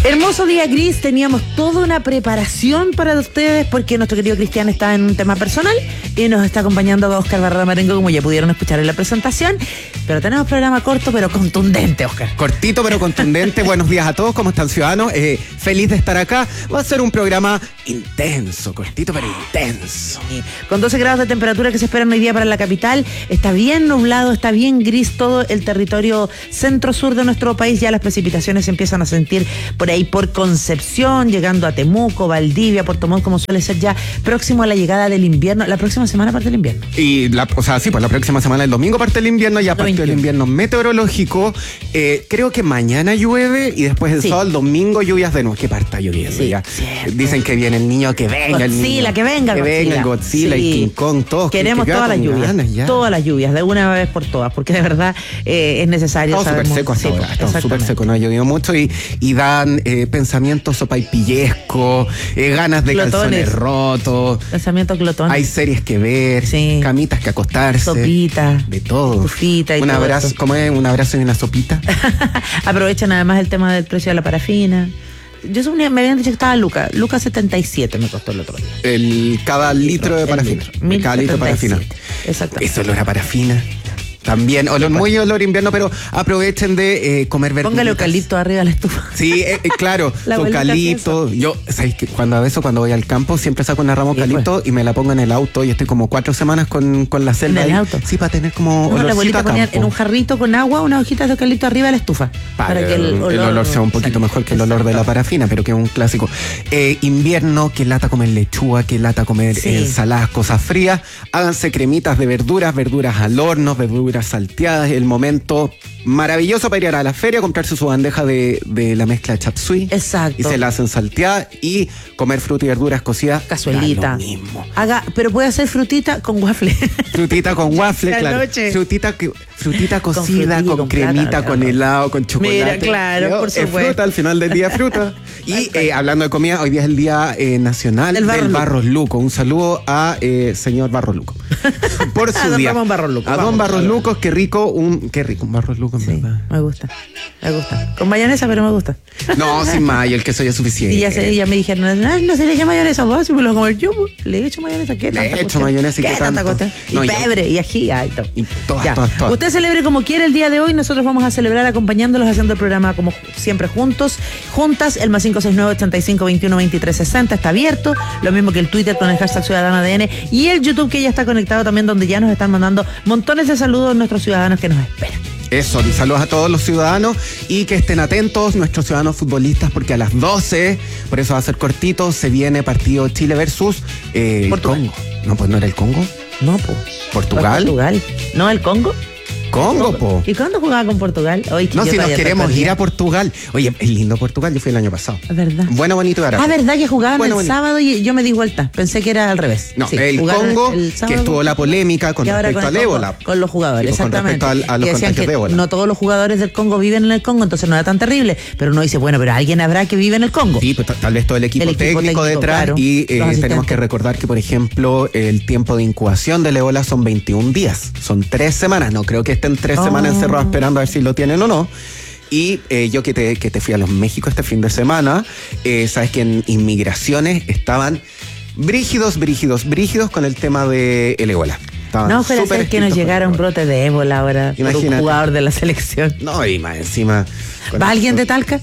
Hermoso día gris, teníamos toda una preparación para ustedes porque nuestro querido Cristian está en un tema personal y nos está acompañando Oscar Barra Marengo, como ya pudieron escuchar en la presentación. Pero tenemos programa corto pero contundente, Oscar. Cortito pero contundente. Buenos días a todos, ¿cómo están, ciudadanos? Eh, feliz de estar acá. Va a ser un programa intenso, cortito pero intenso. Sí. Con doce grados de temperatura que se esperan hoy día para la capital. Está bien nublado, está bien gris todo el territorio centro-sur de nuestro país. Ya las precipitaciones se empiezan a sentir por ahí por Concepción, llegando a Temuco, Valdivia, Puerto Montt, como suele ser ya próximo a la llegada del invierno. La próxima semana parte el invierno. Y, la, o sea, sí, pues la próxima semana, el domingo parte el invierno, ya parte el invierno meteorológico. Eh, creo que mañana llueve y después el sí. sábado, el domingo, lluvias de nuevo. ¿Qué parta lloviendo? Sí, ya. Dicen que viene el niño, que venga Godzilla, el niño. que venga Que Godzilla. venga el Godzilla sí. y King Kong, todos. Queremos que, que todas las lluvias, todas las lluvias, de una vez por todas, porque de verdad eh, es necesario. Estamos súper secos hasta sí, ahora, estamos súper secos, no ha llovido mucho y, y dan eh, pensamientos sopaipillescos, eh, ganas de Glotones. calzones rotos. Pensamientos glotones. Hay series que ver, sí. camitas que acostarse. Sopita. De todo. Sofita y un todo abrazo, esto. ¿cómo es? Un abrazo y una sopita. Aprovechan además el tema del precio de la parafina. Yo me habían dicho que estaba Luca. Luca setenta y siete me costó el otro día. El, cada el litro, litro de parafina. Litro, cada litro de parafina. Exactamente. Eso olor a parafina. También, olor, muy olor invierno, pero aprovechen de eh, comer verduras. Póngale eucalipto arriba de la estufa. Sí, eh, eh, claro, eucalipto. Yo, ¿sabes qué? Cuando a veces cuando voy al campo siempre saco una rama de eucalipto y me la pongo en el auto y estoy como cuatro semanas con, con la selva. ¿En el ahí. auto? Sí, para tener como no, la abuelita ponía campo. en un jarrito con agua unas hojitas de eucalipto arriba de la estufa. Para, para que el, el, olor, el olor sea un poquito salga. Mejor que el olor de la parafina, pero que es un clásico. Eh, invierno, que lata comer lechuga, que lata comer sí. ensaladas, cosas frías. Háganse cremitas de verduras, verduras al horno, verduras salteadas. El momento maravilloso para ir a la feria, comprarse su bandeja de, de la mezcla de chap suey. Exacto. Y se la hacen salteada y comer fruta y verduras cocidas. Cazuelita. Lo mismo. Haga, pero puede hacer frutita con waffle. Frutita con waffle, claro. Noche. Frutita, frutita cocida, con, con, con cremita, plátano, con helado, con chocolate. Mira, claro, Yo, por supuesto. Es fruta, al final del día fruta. Y eh, hablando de comida, hoy día es el Día eh, Nacional El del Barros Barros Luco. Un saludo a eh, señor Barros Luco. Por su a don día. Ramón Barros Luco. A don Vamos, Barros vamos. Lucos, qué rico, un, qué rico, un Barros Luco, en sí, verdad. Me gusta, me gusta. Con mayonesa, pero me gusta. No, sin mayo, el queso ya es suficiente. Y ya, se, ya me dijeron, no, no se le echa mayonesa, vos, si me lo como yo, le he hecho mayonesa, ¿qué? Le he hecho mayonesa y qué, ¿Qué tanta tanto? cosa? Y No, pebre, yo- y ají, ay, todo. Y todas, Ya. todas, todas. Usted celebre como quiera el día de hoy, nosotros vamos a celebrar acompañándolos, haciendo el programa como siempre juntos, juntas. El más cinco seis nueve, ochenta y cinco, veintiuno, veintitrés, sesenta está abierto, lo mismo que el Twitter con el hashtag Ciudadano A D N y el YouTube, que ya está conectado también, donde ya nos están mandando montones de saludos nuestros ciudadanos que nos esperan. Eso, saludos a todos los ciudadanos y que estén atentos nuestros ciudadanos futbolistas porque a las doce, por eso va a ser cortito, se viene partido Chile versus eh, Portugal. Congo. No, pues no era el Congo. No, pues. Portugal. Portugal. No, el Congo. Congo, po. ¿Y cuándo jugaba con Portugal? Hoy, No, si nos queremos ir a Portugal. Oye, es lindo Portugal, yo fui el año pasado. Es verdad. Bueno, bonito y barato. Ah, verdad que jugaban Bueno, el bonito. sábado y yo me di vuelta. Pensé que era al revés. No, Sí, el jugaron Congo, el que sábado estuvo la polémica con y ahora respecto con al el Congo, ébola. Con los jugadores, Sí, pues, con exactamente. respecto al- a los Que decían contagios que de ébola. no todos los jugadores del Congo viven en el Congo, entonces no era tan terrible. Pero uno dice, bueno, pero alguien habrá que vive en el Congo. Sí, pues tal vez todo el equipo, El equipo técnico, técnico, detrás claro, y eh, los asistentes. tenemos que recordar que, por ejemplo, el tiempo de incubación del ébola son veintiún días, son tres semanas, no creo que estén tres Oh. semanas encerrados esperando a ver si lo tienen o no. Y eh, yo que te, que te fui a los México este fin de semana, eh, sabes que en inmigraciones estaban brígidos, brígidos, brígidos con el tema del el ébola. Estaban No fuera a súper ser que nos estrictos con llegara el un ébola. brote de ébola ahora por un Imagínate. jugador de la selección. No, y más encima. con ¿Va el- alguien de Talca?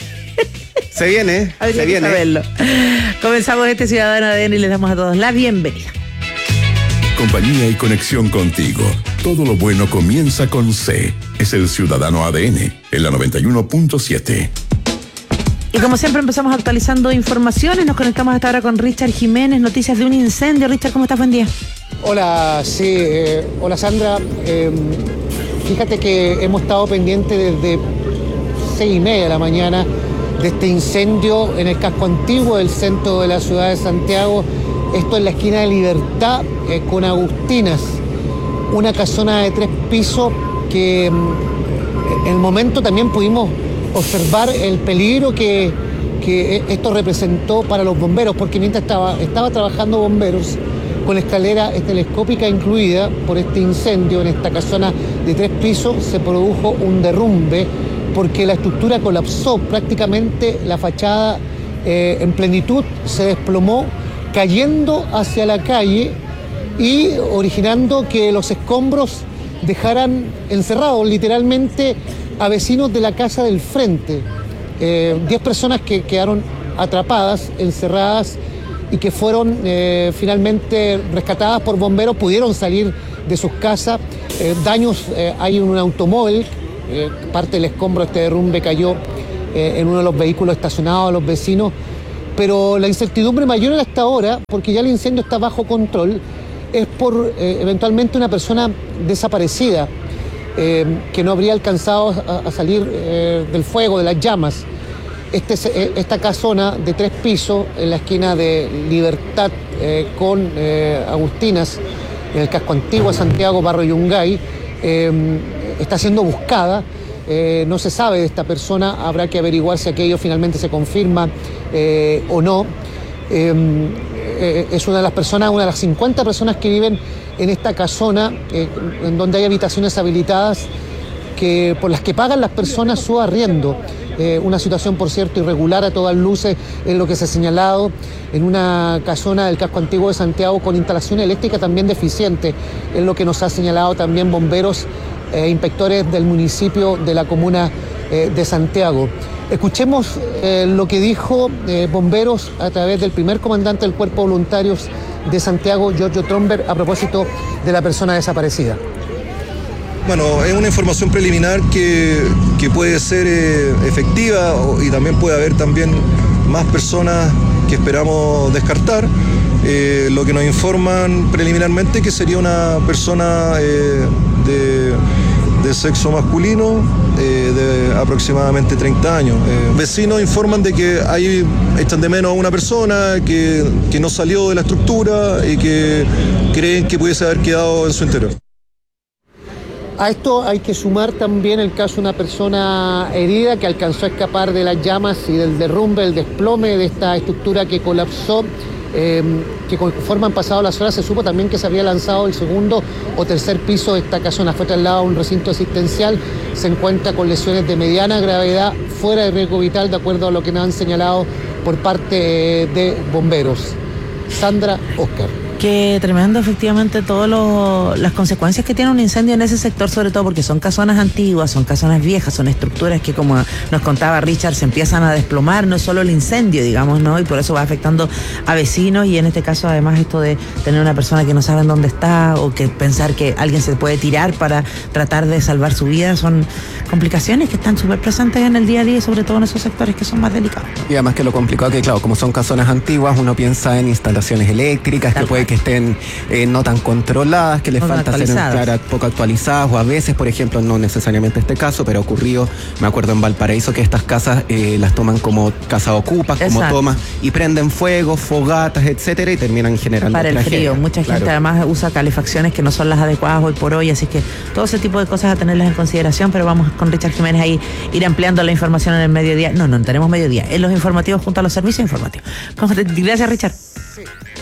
Se viene, Habría se que viene. saberlo. Comenzamos este Ciudadano A D N y les damos a todos la bienvenida. Compañía y conexión contigo. Todo lo bueno comienza con C. Es el Ciudadano A D N, en la noventa y uno punto siete. Y como siempre empezamos actualizando informaciones, nos conectamos hasta ahora con Richard Jiménez, noticias de un incendio. Richard, ¿cómo estás? Buen día. Hola, sí, eh, hola Sandra. Eh, fíjate que hemos estado pendientes desde seis y media de la mañana de este incendio en el casco antiguo del centro de la ciudad de Santiago. Esto en la esquina de Libertad eh, con Agustinas, una casona de tres pisos que mm, en el momento también pudimos observar el peligro que, que esto representó para los bomberos, porque mientras estaba, estaba trabajando bomberos con escalera telescópica incluida por este incendio en esta casona de tres pisos, se produjo un derrumbe porque la estructura colapsó, prácticamente la fachada eh, en plenitud se desplomó, cayendo hacia la calle y originando que los escombros dejaran encerrados literalmente a vecinos de la casa del frente. Eh, diez personas que quedaron atrapadas, encerradas y que fueron eh, finalmente rescatadas por bomberos, pudieron salir de sus casas. Eh, daños eh, hay en un automóvil, eh, parte del escombro de este derrumbe cayó eh, en uno de los vehículos estacionados a los vecinos, pero la incertidumbre mayor hasta ahora, porque ya el incendio está bajo control, es por eh, eventualmente una persona desaparecida eh, que no habría alcanzado a, a salir eh, del fuego, de las llamas. Este, esta casona de tres pisos en la esquina de Libertad eh, con eh, Agustinas, en el casco antiguo de Santiago, barrio Yungay, eh, está siendo buscada. Eh, no se sabe de esta persona, habrá que averiguar si aquello finalmente se confirma eh, o no. Eh, eh, es una de las personas, una de las cincuenta personas que viven en esta casona, eh, en donde hay habitaciones habilitadas que, por las que pagan las personas su arriendo. Eh, una situación, por cierto, irregular a todas luces, en lo que se ha señalado, en una casona del casco antiguo de Santiago con instalación eléctrica también deficiente, es lo que nos ha señalado también bomberos e eh, inspectores del municipio de la comuna eh, de Santiago. Escuchemos eh, lo que dijo eh, bomberos a través del primer comandante del Cuerpo de Voluntarios de Santiago, Giorgio Tromber, a propósito de la persona desaparecida. Bueno, es una información preliminar que, que puede ser eh, efectiva y también puede haber también más personas que esperamos descartar. Eh, lo que nos informan preliminarmente que sería una persona eh, de, de sexo masculino eh, de aproximadamente treinta años. Eh, vecinos informan de que hay, echan de menos a una persona que, que no salió de la estructura y que creen que pudiese haber quedado en su interior. A esto hay que sumar también el caso de una persona herida que alcanzó a escapar de las llamas y del derrumbe, el desplome de esta estructura que colapsó, eh, que conforme han pasado las horas se supo también que se había lanzado el segundo o tercer piso de esta casona. Fue trasladado a un recinto asistencial, se encuentra con lesiones de mediana gravedad, fuera de riesgo vital, de acuerdo a lo que nos han señalado por parte de bomberos. Sandra, Oscar. Qué tremendo, efectivamente, todas las consecuencias que tiene un incendio en ese sector, sobre todo porque son casonas antiguas, son casonas viejas, son estructuras que, como nos contaba Richard, se empiezan a desplomar. No es solo el incendio, digamos, ¿no? Y por eso va afectando a vecinos, y en este caso además esto de tener una persona que no sabe en dónde está, o que pensar que alguien se puede tirar para tratar de salvar su vida, son complicaciones que están súper presentes en el día a día, y sobre todo en esos sectores que son más delicados. Y además que lo complicado que, claro, como son casonas antiguas, uno piensa en instalaciones eléctricas, Tal que puede que estén eh, no tan controladas, que les no falta ser claro, poco actualizadas, o a veces, por ejemplo, no necesariamente este caso, pero ocurrió, me acuerdo en Valparaíso, que estas casas eh, las toman como casa ocupas, como Exacto. tomas, y prenden fuego, fogatas, etcétera, y terminan generando para el tragedia. Frío. Mucha gente claro. además usa calefacciones que no son las adecuadas hoy por hoy, así que todo ese tipo de cosas a tenerlas en consideración. Pero vamos con Richard Jiménez ahí ir ampliando la información en el mediodía. No, no tenemos mediodía, en los informativos junto a los servicios informativos. Gracias, Richard. Sí.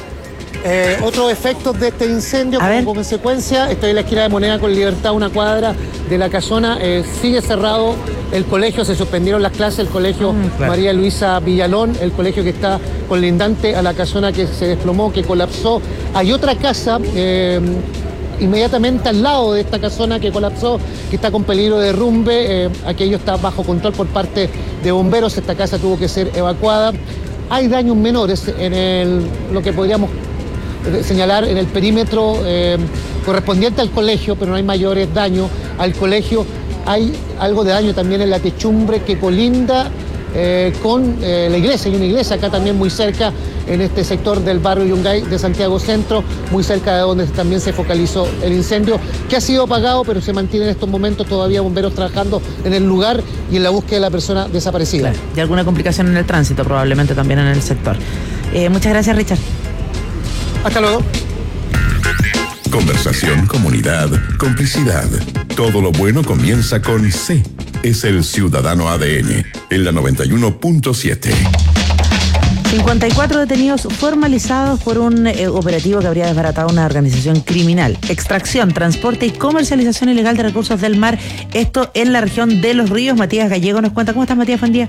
Eh, otros efectos de este incendio, a como ver. consecuencia, estoy en la esquina de Moneda con Libertad, una cuadra de la casona, eh, sigue cerrado el colegio, se suspendieron las clases, el colegio mm, claro. María Luisa Villalón, el colegio que está colindante a la casona que se desplomó, que colapsó. Hay otra casa eh, inmediatamente al lado de esta casona que colapsó, que está con peligro de derrumbe, eh, aquello está bajo control por parte de bomberos, esta casa tuvo que ser evacuada. Hay daños menores en el, lo que podríamos señalar en el perímetro eh, correspondiente al colegio, pero no hay mayores daños al colegio. Hay algo de daño también en la techumbre que colinda eh, con eh, la iglesia. Hay una iglesia acá también muy cerca, en este sector del barrio Yungay de Santiago Centro, muy cerca de donde también se focalizó el incendio, que ha sido apagado, pero se mantiene en estos momentos todavía bomberos trabajando en el lugar y en la búsqueda de la persona desaparecida. Claro, y alguna complicación en el tránsito probablemente también en el sector. Eh, muchas gracias, Richard. Hasta luego. Conversación, comunidad, complicidad. Todo lo bueno comienza con C. Es el Ciudadano A D N, en la noventa y uno punto siete. cincuenta y cuatro detenidos formalizados por un eh, operativo que habría desbaratado una organización criminal. Extracción, transporte y comercialización ilegal de recursos del mar. Esto en la región de Los Ríos. Matías Gallego nos cuenta. ¿Cómo estás, Matías? Buen día.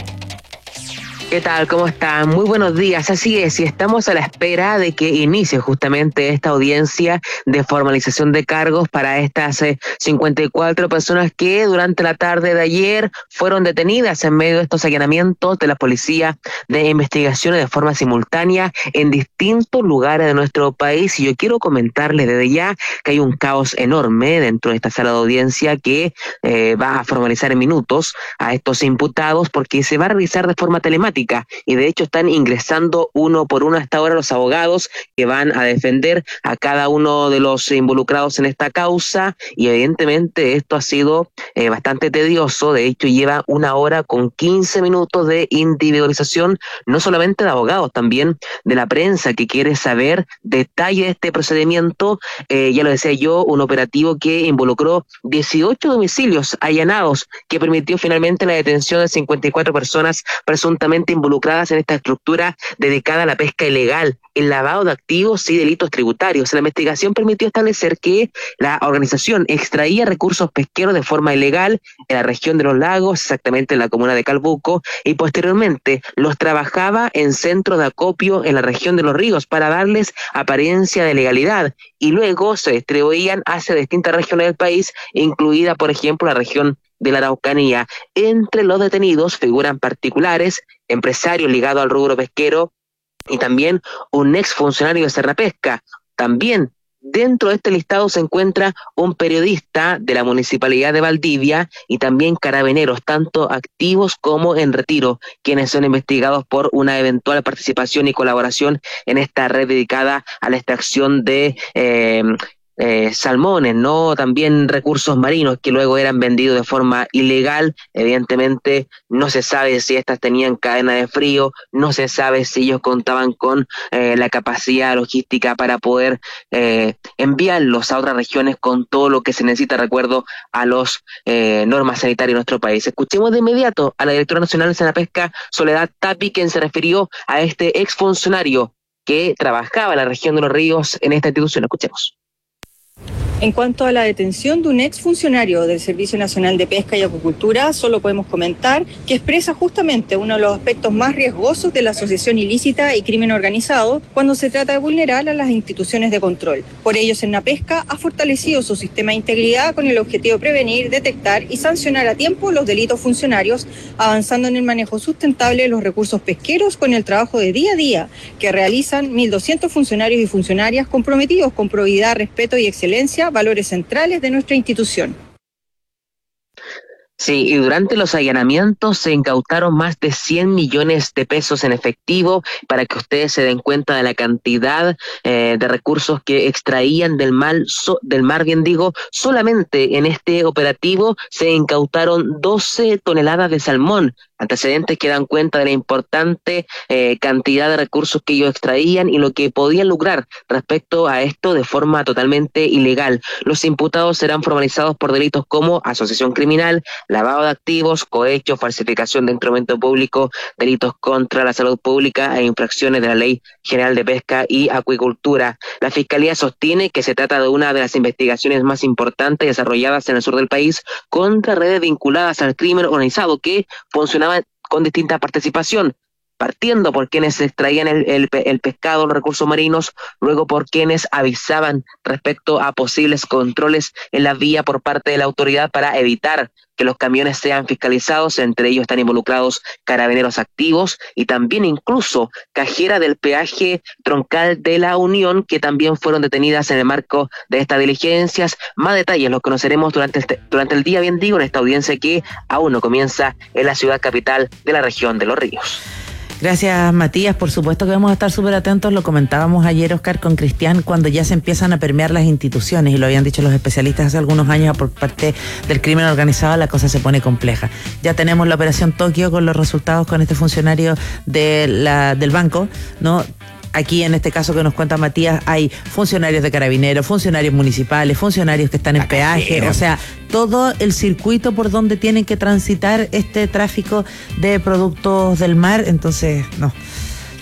¿Qué tal? ¿Cómo están? Muy buenos días. Así es, y estamos a la espera de que inicie justamente esta audiencia de formalización de cargos para estas eh, cincuenta y cuatro personas que durante la tarde de ayer fueron detenidas en medio de estos allanamientos de la Policía de Investigaciones de forma simultánea en distintos lugares de nuestro país. Y yo quiero comentarles desde ya que hay un caos enorme dentro de esta sala de audiencia que eh, va a formalizar en minutos a estos imputados, porque se va a realizar de forma telemática. Y de hecho están ingresando uno por uno hasta ahora los abogados que van a defender a cada uno de los involucrados en esta causa, y evidentemente esto ha sido eh, bastante tedioso. De hecho lleva una hora con quince minutos de individualización, no solamente de abogados, también de la prensa que quiere saber detalle de este procedimiento. Eh, ya lo decía yo, un operativo que involucró dieciocho domicilios allanados, que permitió finalmente la detención de cincuenta y cuatro personas presuntamente involucradas en esta estructura dedicada a la pesca ilegal, el lavado de activos y delitos tributarios. La investigación permitió establecer que la organización extraía recursos pesqueros de forma ilegal en la región de los lagos, exactamente en la comuna de Calbuco, y posteriormente los trabajaba en centros de acopio en la región de los ríos para darles apariencia de legalidad, y luego se distribuían hacia distintas regiones del país, incluida por ejemplo la región de la Araucanía. Entre los detenidos figuran particulares, empresarios ligados al rubro pesquero y también un exfuncionario de Serrapesca. También dentro de este listado se encuentra un periodista de la Municipalidad de Valdivia y también carabineros, tanto activos como en retiro, quienes son investigados por una eventual participación y colaboración en esta red dedicada a la extracción de eh, Eh, salmones, no también recursos marinos que luego eran vendidos de forma ilegal. Evidentemente no se sabe si estas tenían cadena de frío, no se sabe si ellos contaban con eh, la capacidad logística para poder eh, enviarlos a otras regiones con todo lo que se necesita, recuerdo, a los eh, normas sanitarias de nuestro país. Escuchemos de inmediato a la directora nacional de Senapesca, Soledad Tapi, quien se refirió a este exfuncionario que trabajaba en la región de los ríos en esta institución. Escuchemos. En cuanto a la detención de un exfuncionario del Servicio Nacional de Pesca y Acuicultura, solo podemos comentar que expresa justamente uno de los aspectos más riesgosos de la asociación ilícita y crimen organizado cuando se trata de vulnerar a las instituciones de control. Por ello, Senapesca ha fortalecido su sistema de integridad con el objetivo de prevenir, detectar y sancionar a tiempo los delitos funcionarios, avanzando en el manejo sustentable de los recursos pesqueros con el trabajo de día a día que realizan mil doscientos funcionarios y funcionarias comprometidos con probidad, respeto y excelencia, valores centrales de nuestra institución. Sí, y durante los allanamientos se incautaron más de cien millones de pesos en efectivo, para que ustedes se den cuenta de la cantidad eh, de recursos que extraían del, mal, so, del mar, bien digo. Solamente en este operativo se incautaron doce toneladas de salmón, antecedentes que dan cuenta de la importante eh, cantidad de recursos que ellos extraían y lo que podían lograr respecto a esto de forma totalmente ilegal. Los imputados serán formalizados por delitos como asociación criminal, lavado de activos, cohecho, falsificación de instrumento público, delitos contra la salud pública e infracciones de la Ley General de Pesca y Acuicultura. La Fiscalía sostiene que se trata de una de las investigaciones más importantes desarrolladas en el sur del país contra redes vinculadas al crimen organizado que funcionaban con distinta participación, partiendo por quienes extraían el, el, el pescado, los recursos marinos, luego por quienes avisaban respecto a posibles controles en la vía por parte de la autoridad para evitar que los camiones sean fiscalizados. Entre ellos están involucrados carabineros activos y también incluso cajera del peaje troncal de la Unión, que también fueron detenidas en el marco de estas diligencias. Más detalles los conoceremos durante el, durante el día, bien digo, en esta audiencia que aún no comienza en la ciudad capital de la región de Los Ríos. Gracias, Matías. Por supuesto que vamos a estar súper atentos. Lo comentábamos ayer, Oscar, con Cristian, cuando ya se empiezan a permear las instituciones, y lo habían dicho los especialistas hace algunos años, por parte del crimen organizado, la cosa se pone compleja. Ya tenemos la operación Tokio con los resultados con este funcionario de la, del banco, ¿no? Aquí, en este caso que nos cuenta Matías, hay funcionarios de carabineros, funcionarios municipales, funcionarios que están en peaje, o sea, todo el circuito por donde tienen que transitar este tráfico de productos del mar. Entonces, no,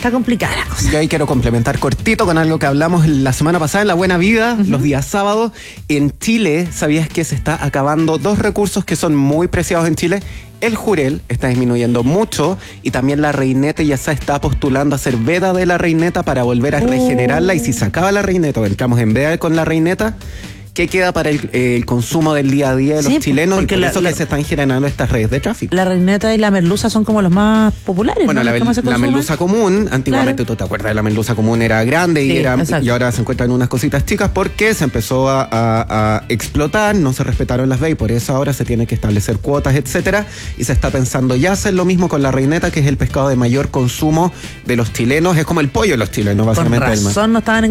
Está complicada la cosa. Yo ahí quiero complementar cortito con algo que hablamos la semana pasada en La Buena Vida, uh-huh. los días sábados. En Chile, ¿sabías que se está acabando dos recursos que son muy preciados en Chile? El jurel está disminuyendo mucho y también la reineta ya se está postulando a hacer veda de la reineta para volver a regenerarla. Y si se acaba la reineta o entramos en veda con la reineta, ¿qué queda para el, eh, el consumo del día a día de los sí, chilenos? Y por la, eso la, que se están generando estas redes de tráfico. La reineta y la merluza son como los más populares. Bueno, ¿no? la, la merluza común, antiguamente claro. tú te acuerdas de la merluza común, era grande sí, y, era, y ahora se encuentran unas cositas chicas porque se empezó a, a, a explotar, no se respetaron las leyes, por eso ahora se tiene que establecer cuotas, etcétera. Y se está pensando ya hacer lo mismo con la reineta, que es el pescado de mayor consumo de los chilenos, es como el pollo de los chilenos, básicamente. Con razón no estaban en